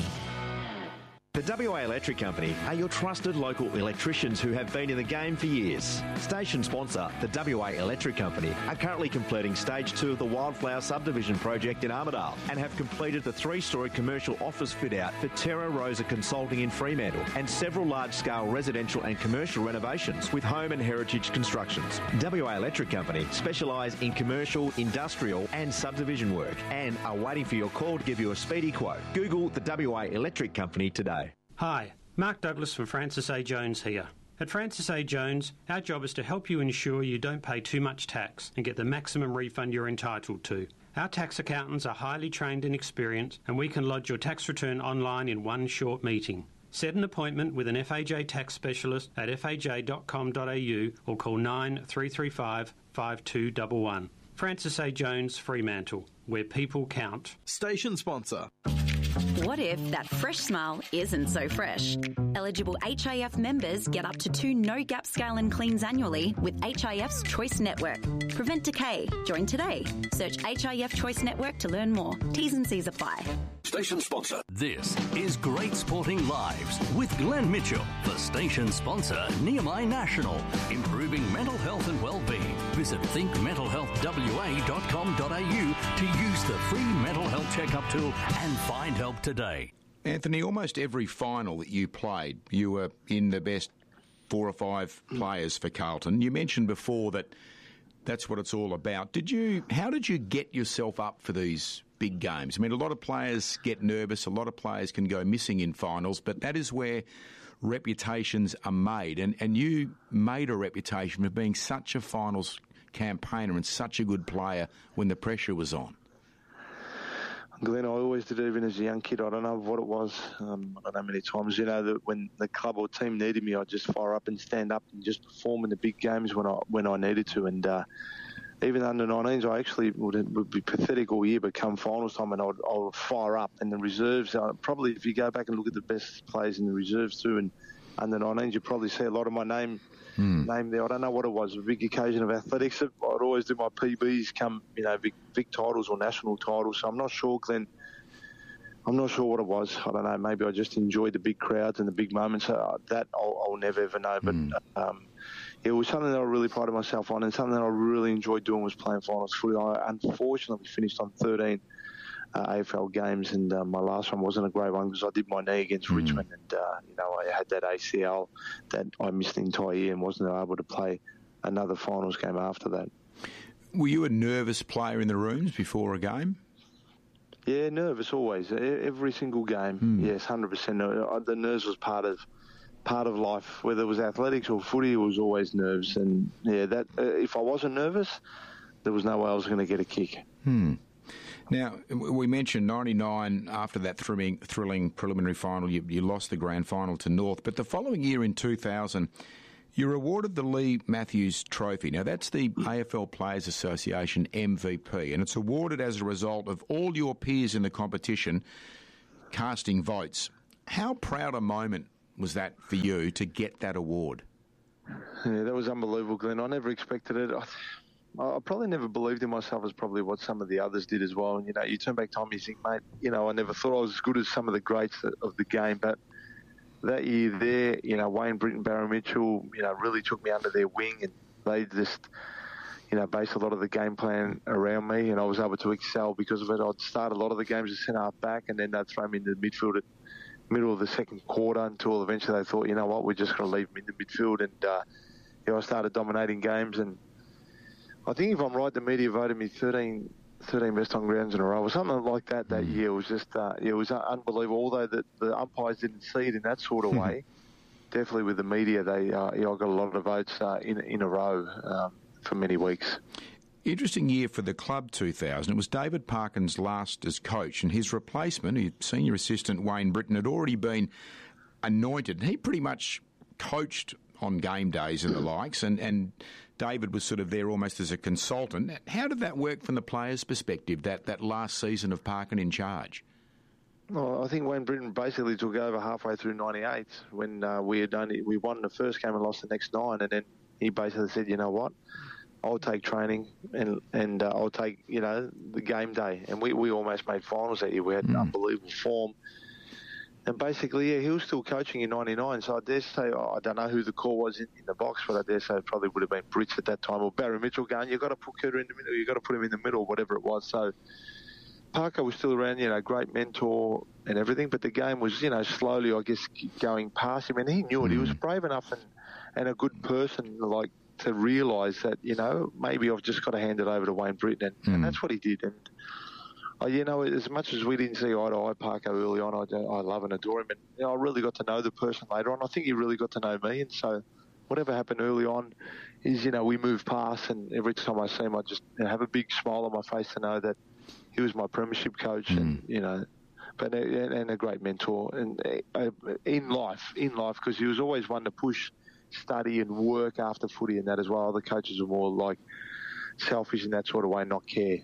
[SPEAKER 18] The W A Electric Company are your trusted local electricians who have been in the game for years. Station sponsor, the W A Electric Company, are currently completing stage two of the Wildflower Subdivision project in Armidale and have completed the three-storey commercial office fit-out for Terra Rosa Consulting in Fremantle and several large-scale residential and commercial renovations with home and heritage constructions. W A Electric Company specialise in commercial, industrial and subdivision work and are waiting for your call to give you a speedy quote. Google the W A Electric Company today.
[SPEAKER 19] Hi, Mark Douglas from Francis A. Jones here. At Francis A. Jones, our job is to help you ensure you don't pay too much tax and get the maximum refund you're entitled to. Our tax accountants are highly trained and experienced, and we can lodge your tax return online in one short meeting. Set an appointment with an F A J tax specialist at f a j dot com dot a u or call nine three three five, five two one one. Francis A. Jones, Fremantle, where people count.
[SPEAKER 10] Station sponsor.
[SPEAKER 15] What if that fresh smile isn't so fresh? Eligible H I F members get up to two no-gap scale and cleans annually with H I F's Choice Network. Prevent decay. Join today. Search H I F Choice Network to learn more. T's and C's apply.
[SPEAKER 7] Station sponsor. This is Great Sporting Lives with Glenn Mitchell for station sponsor Nehemiah National, improving mental health and well-being. Visit think mental health w a dot com dot a u to use the free mental health checkup tool and find help today.
[SPEAKER 8] Anthony, almost every final that you played, you were in the best four or five players for Carlton. You mentioned before that that's what it's all about. Did you? How did you get yourself up for these big games? I mean, a lot of players get nervous. A lot of players can go missing in finals, but that is where reputations are made. And, and you made a reputation for being such a finals campaigner and such a good player when the pressure was on.
[SPEAKER 9] Glenn, I always did, even as a young kid. I don't know what it was. Um, I don't know how many times, you know, that when the club or team needed me, I'd just fire up and stand up and just perform in the big games when I when I needed to. And uh, even under nineteens, I actually would, would be pathetic all year, but come finals time, and I would, I would fire up. And the reserves, uh, probably if you go back and look at the best players in the reserves too, and under nineteens, you probably see a lot of my name Mm. name there. I don't know what it was, a big occasion of athletics. I'd always do my P Bs come, you know, big, big titles or national titles. So I'm not sure, Glenn. I'm not sure what it was. I don't know. Maybe I just enjoyed the big crowds and the big moments. Uh, that I'll, I'll never ever know. But mm. um, it was something that I really prided myself on, and something that I really enjoyed doing was playing finals footy. I unfortunately finished on thirteen Uh, A F L games, and uh, my last one wasn't a great one because I did my knee against mm. Richmond, and uh, you know, I had that A C L that I missed the entire year and wasn't able to play another finals game after that.
[SPEAKER 8] Were you a nervous player in the rooms before a game?
[SPEAKER 9] Yeah, nervous always. Every single game, mm. yes, one hundred percent. The nerves was part of part of life, whether it was athletics or footy. It was always nerves, and yeah, that uh, if I wasn't nervous, there was no way I was going to get a kick.
[SPEAKER 8] Hmm. Now, we mentioned ninety-nine, after that thrilling, thrilling preliminary final, you, you lost the grand final to North. But the following year in two thousand, you were awarded the Lee Matthews Trophy. Now, that's the A F L Players Association M V P, and it's awarded as a result of all your peers in the competition casting votes. How proud a moment was that for you to get that award?
[SPEAKER 9] Yeah, that was unbelievable, Glenn. I never expected it. I, I probably never believed in myself as probably what some of the others did as well. And, you know, you turn back time and you think, mate, you know, I never thought I was as good as some of the greats of the game. But that year there, you know, Wayne Britton, Barry Mitchell, you know, really took me under their wing, and they just, you know, based a lot of the game plan around me, and I was able to excel because of it. I'd start a lot of the games as centre-half back, and then they'd throw me into the midfield at middle of the second quarter until eventually they thought, you know what, we're just going to leave him in the midfield. And, uh, you know, I started dominating games, and I think if I'm right, the media voted me thirteen, thirteen best on grounds in a row or something like that that year. It was just, uh, it was unbelievable. Although the, the umpires didn't see it in that sort of way, definitely with the media, they, uh, you know, I got a lot of votes uh, in, in a row um, for many weeks.
[SPEAKER 8] Interesting year for the club, two thousand. It was David Parkin's last as coach, and his replacement, his senior assistant Wayne Britton, had already been anointed. He pretty much coached on game days and the likes, and, and David was sort of there almost as a consultant. How did that work from the players' perspective, that, that last season of Parkin in charge?
[SPEAKER 9] Well, I think Wayne Britton basically took over halfway through ninety-eight when uh, we had only, we won the first game and lost the next nine, and then he basically said, you know what, I'll take training and and uh, I'll take, you know, the game day. And we, we almost made finals that year. We had mm. unbelievable form. And basically, yeah, he was still coaching in ninety-nine, so I dare say, oh, I don't know who the call was in, in the box, but I dare say it probably would have been Brits at that time, or Barry Mitchell going, you've got to put Cooter in the middle, you've got to put him in the middle, whatever it was. So Parker was still around, you know, great mentor and everything, but the game was, you know, slowly, I guess, going past him, and he knew it. He was brave enough and, and a good person, like, to realise that, you know, maybe I've just got to hand it over to Wayne Britton, and, mm. and that's what he did. And Uh, you know, as much as we didn't see eye to eye Parker early on, I, I love and adore him. And you know, I really got to know the person later on. I think he really got to know me. And so whatever happened early on is, you know, we moved past. And every time I see him, I just you know, have a big smile on my face to know that he was my premiership coach. Mm. And, you know, but and, and a great mentor. And uh, in life, in life, because he was always one to push, study and work after footy and that as well. Other coaches are more like selfish in that sort of way, not care.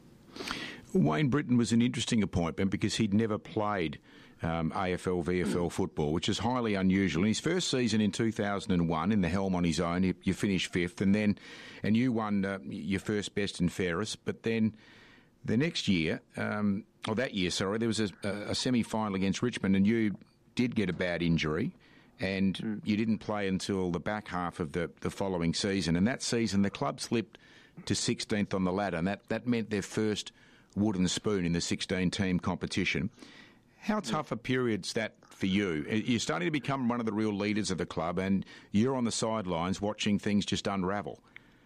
[SPEAKER 8] Wayne Britton was an interesting appointment because he'd never played um, A F L, V F L football, which is highly unusual. In his first season in two thousand one, in the helm on his own, you, you finished fifth, and then and you won uh, your first best and fairest. But then the next year, um, or that year, sorry, there was a, a semi-final against Richmond, and you did get a bad injury, and mm. you didn't play until the back half of the, the following season. And that season, the club slipped to sixteenth on the ladder, and that, that meant their first wooden spoon in the sixteen-team competition. How tough a period's that for you? You're starting to become one of the real leaders of the club, and you're on the sidelines watching things just unravel.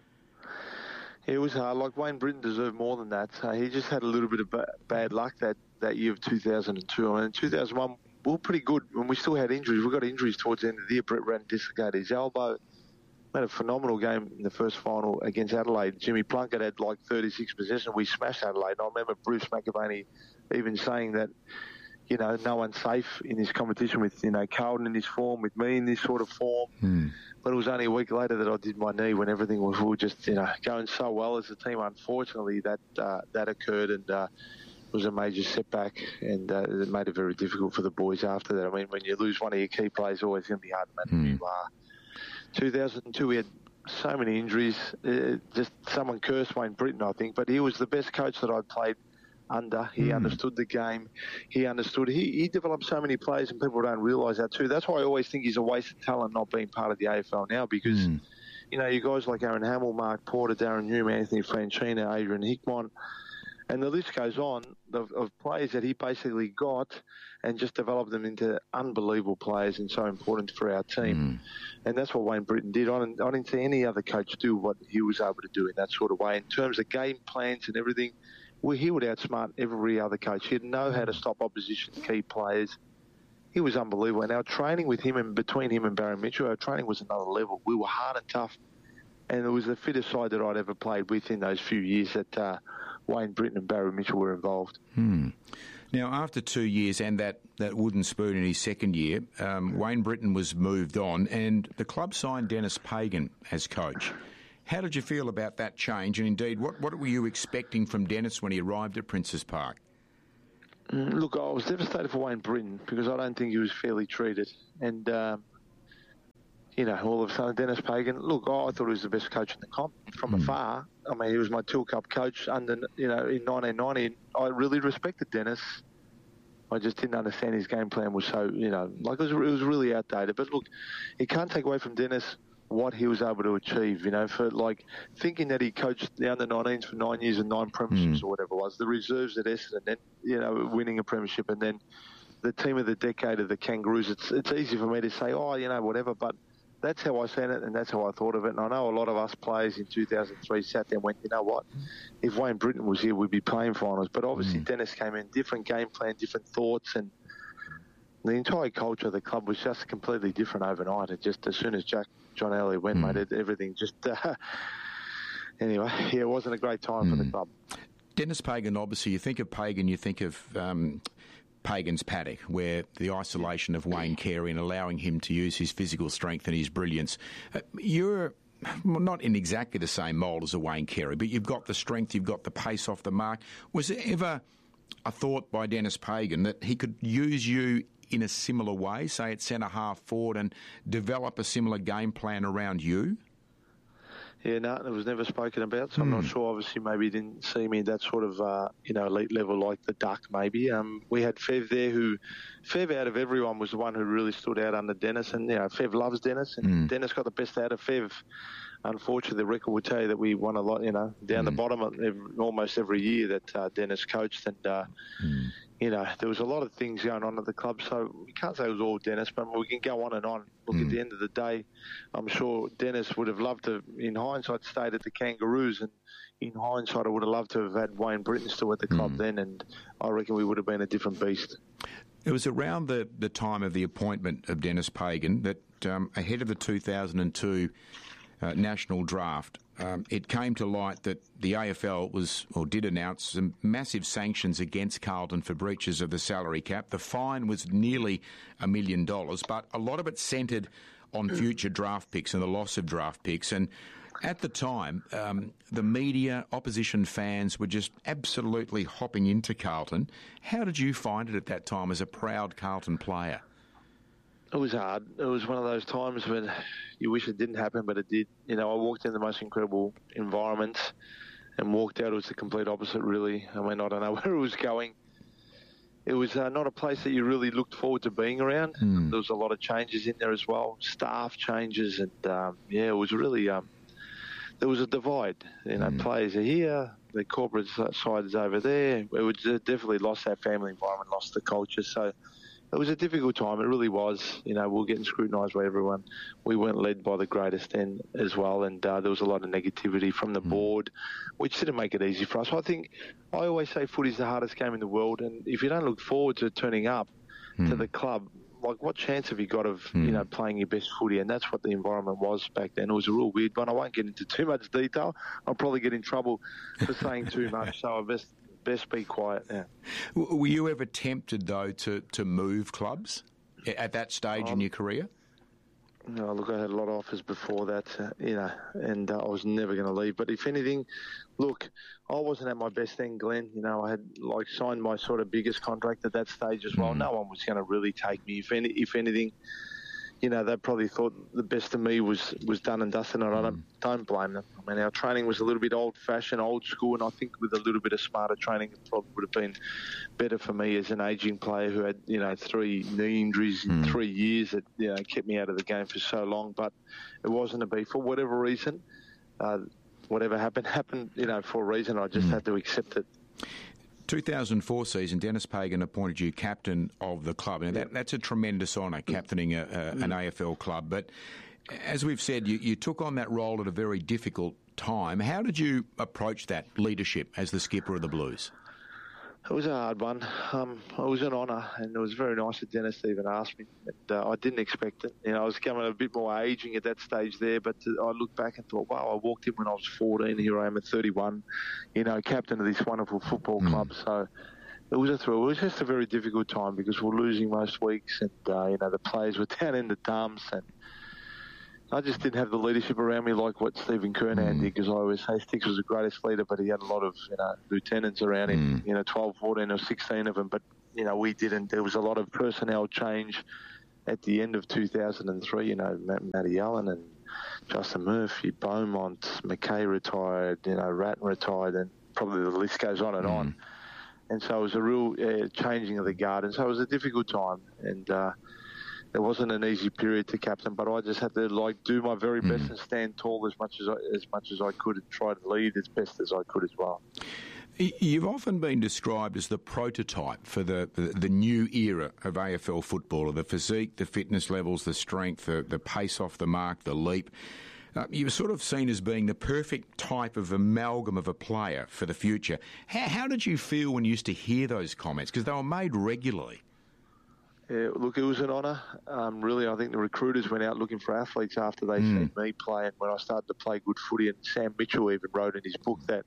[SPEAKER 9] It was hard. Like, Wayne Britton deserved more than that. Uh, he just had a little bit of ba- bad luck that, that year of two thousand two. I mean, in two thousand one, we were pretty good when we still had injuries. We got injuries towards the end of the year. Brett Ratton dislocated his elbow. Made a phenomenal game in the first final against Adelaide. Jimmy Plunkett had like thirty-six possession. We smashed Adelaide. And I remember Bruce McAvaney even saying that, you know, no one's safe in this competition with, you know, Carlton in this form, with me in this sort of form. Hmm. But it was only a week later that I did my knee when everything was we were just, you know, going so well as a team. Unfortunately, that uh, that occurred, and uh, it was a major setback, and uh, it made it very difficult for the boys after that. I mean, when you lose one of your key players, it's always going to be hard no matter who you are. two thousand two, we had so many injuries. Uh, just someone cursed Wayne Britton, I think, but he was the best coach that I'd played under. He mm. understood the game. He understood. He, he developed so many players, and people don't realise that too. That's why I always think he's a waste of talent not being part of the A F L now, because, mm. you know, you guys like Aaron Hamill, Mark Porter, Darren Hume, Anthony Franchina, Adrian Hickmont, and the list goes on of, of players that he basically got and just developed them into unbelievable players and so important for our team. Mm. And that's what Wayne Britton did. I didn't, I didn't see any other coach do what he was able to do in that sort of way. In terms of game plans and everything, well, he would outsmart every other coach. He'd know how to stop opposition key players. He was unbelievable. And our training with him and between him and Barry Mitchell, our training was another level. We were hard and tough and it was the fittest side that I'd ever played with in those few years that uh, Wayne Britton and Barry Mitchell were involved.
[SPEAKER 8] Hmm. Now, after two years and that, that wooden spoon in his second year, um, Wayne Britton was moved on and the club signed Dennis Pagan as coach. How did you feel about that change? And indeed, what, what were you expecting from Dennis when he arrived at Princes Park?
[SPEAKER 9] Mm, look, I was devastated for Wayne Britton because I don't think he was fairly treated. And, um, you know, all of a sudden, Dennis Pagan, look, I thought he was the best coach in the comp from mm. afar. I mean, he was my Teal Cup coach under, you know, in nineteen ninety. And I really respected Dennis. I just didn't understand his game plan was so, you know, like it was, it was really outdated. But look, you can't take away from Dennis what he was able to achieve, you know, for like thinking that he coached the under nineteens for nine years and nine premierships mm. or whatever it was, the reserves at Essendon, and then, you know, winning a premiership, and then the team of the decade of the Kangaroos. It's it's easy for me to say, oh, you know, whatever, but that's how I seen it and that's how I thought of it. And I know a lot of us players in two thousand three sat there and went, you know what, if Wayne Britton was here, we'd be playing finals. But obviously mm. Dennis came in, different game plan, different thoughts, and the entire culture of the club was just completely different overnight. It just, as soon as Jack John Elliott went, mm. mate, it, everything just... Uh, anyway, yeah, it wasn't a great time mm. for the club.
[SPEAKER 8] Dennis Pagan, obviously, you think of Pagan, you think of... Um, Pagan's paddock, where the isolation of Wayne Carey and allowing him to use his physical strength and his brilliance. Uh, you're not in exactly the same mould as a Wayne Carey, but you've got the strength, you've got the pace off the mark. Was there ever a thought by Dennis Pagan that he could use you in a similar way, say at centre half forward, and develop a similar game plan around you?
[SPEAKER 9] Yeah, no, it was never spoken about, so I'm mm. not sure. Obviously, maybe he didn't see me that sort of, uh, you know, elite level like the Duck, maybe. Um, we had Fev there who, Fev out of everyone was the one who really stood out under Dennis, and, you know, Fev loves Dennis, and mm. Dennis got the best out of Fev. Unfortunately, the record would tell you that we won a lot, you know, down mm. the bottom of every, almost every year that uh, Dennis coached, and, uh, mm. you know, there was a lot of things going on at the club, so we can't say it was all Dennis, but we can go on and on. Look, mm. at the end of the day, I'm sure Dennis would have loved to, in hindsight, stayed at the Kangaroos, and in hindsight, I would have loved to have had Wayne Britton still at the club mm. then, and I reckon we would have been a different beast.
[SPEAKER 8] It was around the, the time of the appointment of Dennis Pagan that, um, ahead of the two thousand two Uh, national draft, um, it came to light that the A F L was, or did announce some massive sanctions against Carlton for breaches of the salary cap. The fine was nearly a million dollars, but a lot of it centred on future draft picks and the loss of draft picks. And at the time, um, the media, opposition fans were just absolutely hopping into Carlton. How did you find it at that time as a proud Carlton player?
[SPEAKER 9] It was hard. It was one of those times when you wish it didn't happen, but it did. You know, I walked in the most incredible environments and walked out. It was the complete opposite, really. I mean, I don't know where it was going. It was uh, not a place that you really looked forward to being around. Mm. There was a lot of changes in there as well, staff changes, and um, yeah, it was really. Um, there was a divide. You know, mm. players are here, the corporate side is over there. It was definitely lost that family environment, lost the culture. So. It was a difficult time. It really was. You know, we were getting scrutinised by everyone. We weren't led by the greatest then as well, and uh, there was a lot of negativity from the board, which didn't make it easy for us. I think I always say footy's the hardest game in the world, and if you don't look forward to turning up mm. to the club, like what chance have you got of mm. you know playing your best footy? And that's what the environment was back then. It was a real weird one. I won't get into too much detail. I'll probably get in trouble for saying too much. So I best. Best be quiet now.
[SPEAKER 8] Were you ever tempted, though, to, to move clubs at that stage um, in your career?
[SPEAKER 9] No, look, I had a lot of offers before that, uh, you know, and uh, I was never going to leave. But if anything, look, I wasn't at my best then, Glenn. You know, I had, like, signed my sort of biggest contract at that stage as well. Mm. No one was going to really take me. If any, if anything... You know, they probably thought the best of me was, was done and dusted, and I don't, don't blame them. I mean, our training was a little bit old-fashioned, old school, and I think with a little bit of smarter training, it probably would have been better for me as an ageing player who had, you know, three knee injuries in mm. three years that, you know, kept me out of the game for so long. But it wasn't to be. For whatever reason, uh, whatever happened, happened, you know, for a reason. I just mm. had to accept it.
[SPEAKER 8] two thousand four season, Dennis Pagan appointed you captain of the club. Now, that, that's a tremendous honour, captaining a, a, an A F L club. But as we've said, you, you took on that role at a very difficult time. How did you approach that leadership as the skipper of the Blues?
[SPEAKER 9] It was a hard one. Um, it was an honour, and it was very nice of Dennis to even ask me. And, uh, I didn't expect it. You know, I was coming a bit more ageing at that stage there, but uh, I looked back and thought, wow, I walked in when I was fourteen. Here I am at thirty-one, you know, captain of this wonderful football mm. club. So it was a thrill. It was just a very difficult time because we're losing most weeks, and, uh, you know, the players were down in the dumps, and I just didn't have the leadership around me like what Stephen Kernahan mm. did, because I always say Sticks was the greatest leader, but he had a lot of, you know, lieutenants around him, mm. you know, twelve, fourteen or sixteen of them, but, you know, we didn't. There was a lot of personnel change at the end of two thousand three, you know, Matt, Matty Allen and Justin Murphy, Beaumont, McKay retired, you know, Ratton retired, and probably the list goes on and mm. on. And so it was a real uh, changing of the guard, and so it was a difficult time, and uh, it wasn't an easy period to captain, but I just had to like do my very mm. best and stand tall as much as I, as much as I could, and try to lead as best as I could as well.
[SPEAKER 8] You've often been described as the prototype for the, the, the new era of A F L footballer, the physique, the fitness levels, the strength, the, the pace off the mark, the leap. Uh, you were sort of seen as being the perfect type of amalgam of a player for the future. How, how did you feel when you used to hear those comments? Because they were made regularly.
[SPEAKER 9] Yeah, look, it was an honour. Um, really, I think the recruiters went out looking for athletes after they mm. seen me play, and when I started to play good footy, and Sam Mitchell even wrote in his book that,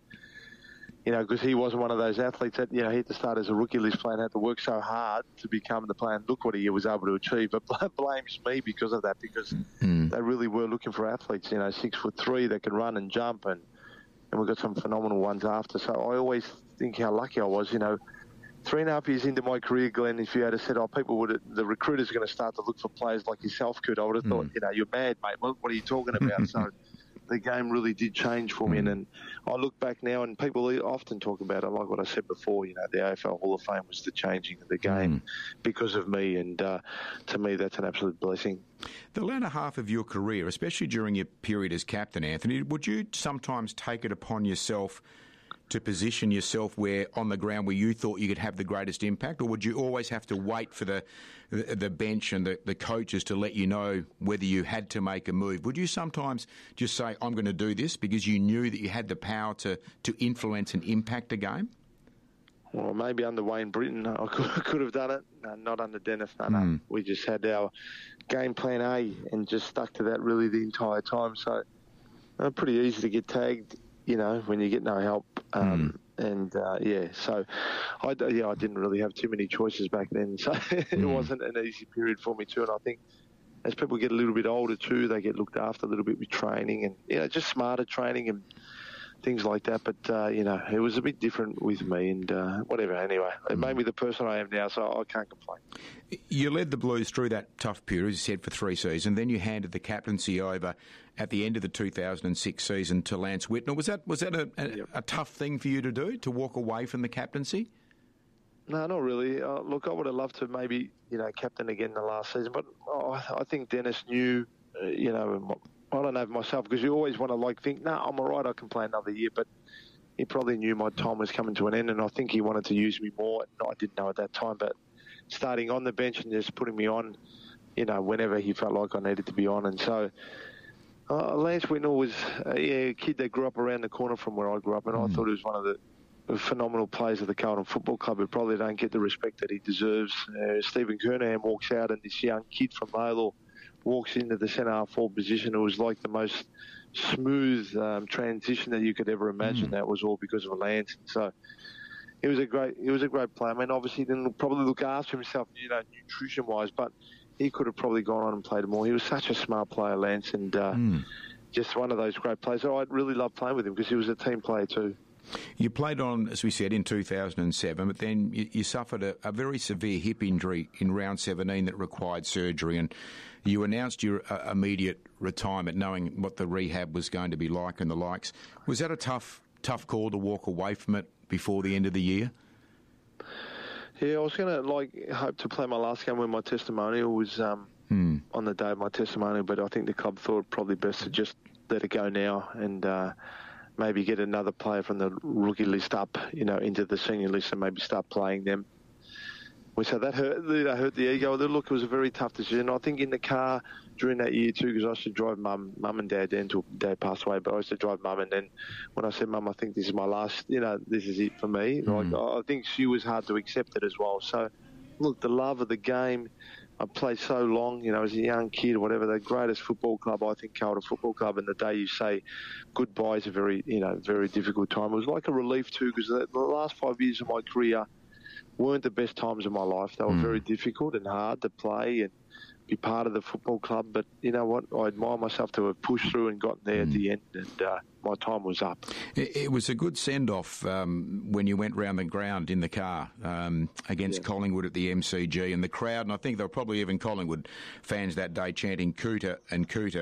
[SPEAKER 9] you know, because he wasn't one of those athletes that, you know, he had to start as a rookie list player and had to work so hard to become the player, and look what he was able to achieve. But blames me because of that, because mm. they really were looking for athletes, you know, six foot three that can run and jump, and, and we got some phenomenal ones after. So I always think how lucky I was, you know. Three and a half years into my career, Glenn, if you had said, oh, people would, the recruiters are going to start to look for players like yourself, Kurt, I would have mm. thought, you know, you're mad, mate. What, what are you talking about? So the game really did change for me. And, and I look back now, and people often talk about it, like what I said before, you know, the A F L Hall of Fame was the changing of the game mm. because of me. And uh, to me, that's an absolute blessing.
[SPEAKER 8] The latter half of your career, especially during your period as captain, Anthony, would you sometimes take it upon yourself to position yourself where on the ground where you thought you could have the greatest impact, or would you always have to wait for the the, the bench and the, the coaches to let you know whether you had to make a move? Would you sometimes just say, I'm going to do this, because you knew that you had the power to, to influence and impact a game?
[SPEAKER 9] Well, maybe under Wayne Britton I could, I could have done it. No, not under Dennis. No, no. Mm. We just had our game plan A and just stuck to that really the entire time. So uh, pretty easy to get tagged, you know, when you get no help. Um, mm. And, uh, yeah, so, I, yeah, I didn't really have too many choices back then. So it mm. wasn't an easy period for me too. And I think as people get a little bit older too, they get looked after a little bit with training and, you know, just smarter training and things like that. But, uh, you know, it was a bit different with me, and uh, whatever. Anyway, it made me the person I am now, so I can't complain.
[SPEAKER 8] You led the Blues through that tough period, as you said, for three seasons. Then you handed the captaincy over at the end of the two thousand six season to Lance Whitnell. Was that was that a, a, yep. a tough thing for you to do, to walk away from the captaincy?
[SPEAKER 9] No, not really. Uh, look, I would have loved to maybe, you know, captain again the last season, but oh, I think Dennis knew, uh, you know, I don't know myself, because you always want to like think, no, nah, I'm all right, I can play another year, but he probably knew my time was coming to an end, and I think he wanted to use me more. I didn't know at that time, but starting on the bench and just putting me on, you know, whenever he felt like I needed to be on. And so uh, Lance Whitnell was uh, yeah, a kid that grew up around the corner from where I grew up, and mm. I thought he was one of the phenomenal players of the Carlton Football Club, who probably don't get the respect that he deserves. Uh, Stephen Kernahan walks out, and this young kid from Laylaw walks into the centre half forward position. It was like the most smooth um, transition that you could ever imagine. Mm. That was all because of Lance. So he was a great, he was a great player. I mean, obviously he didn't probably look after himself, you know, nutrition wise, but he could have probably gone on and played more. He was such a smart player, Lance, and uh, mm. just one of those great players. So I really loved playing with him because he was a team player too.
[SPEAKER 8] You played on, as we said, in two thousand seven, but then you, you suffered a, a very severe hip injury in round seventeen that required surgery, and you announced your uh, immediate retirement, knowing what the rehab was going to be like and the likes. Was that a tough, tough call to walk away from it before the end of the year?
[SPEAKER 9] Yeah, I was going to like hope to play my last game when my testimonial was um, hmm. on the day of my testimonial, but I think the club thought probably best to just let it go now and uh, maybe get another player from the rookie list up, you know, into the senior list and maybe start playing them. we said that hurt, you know, hurt the ego. Look, it was a very tough decision. I think in the car during that year too, because I used to drive mum, mum and dad then until dad passed away. But I used to drive mum, and then when I said, "Mum, I think this is my last, you know, this is it for me."
[SPEAKER 8] Mm.
[SPEAKER 9] Like, I think she was hard to accept it as well. So, look, the love of the game. I played so long, you know, as a young kid or whatever. The greatest football club, I think, Carlton Football Club. And the day you say goodbye is a very, you know, very difficult time. It was like a relief too, because the, the last five years of my career weren't the best times of my life. They were mm. very difficult and hard to play and be part of the football club. But you know what? I admire myself to have pushed through and gotten there mm. at the end, and uh, my time was up.
[SPEAKER 8] It, it was a good send-off um, when you went round the ground in the car um, against yeah. Collingwood at the M C G, and the crowd, and I think there were probably even Collingwood fans that day chanting Cooter and Cooter.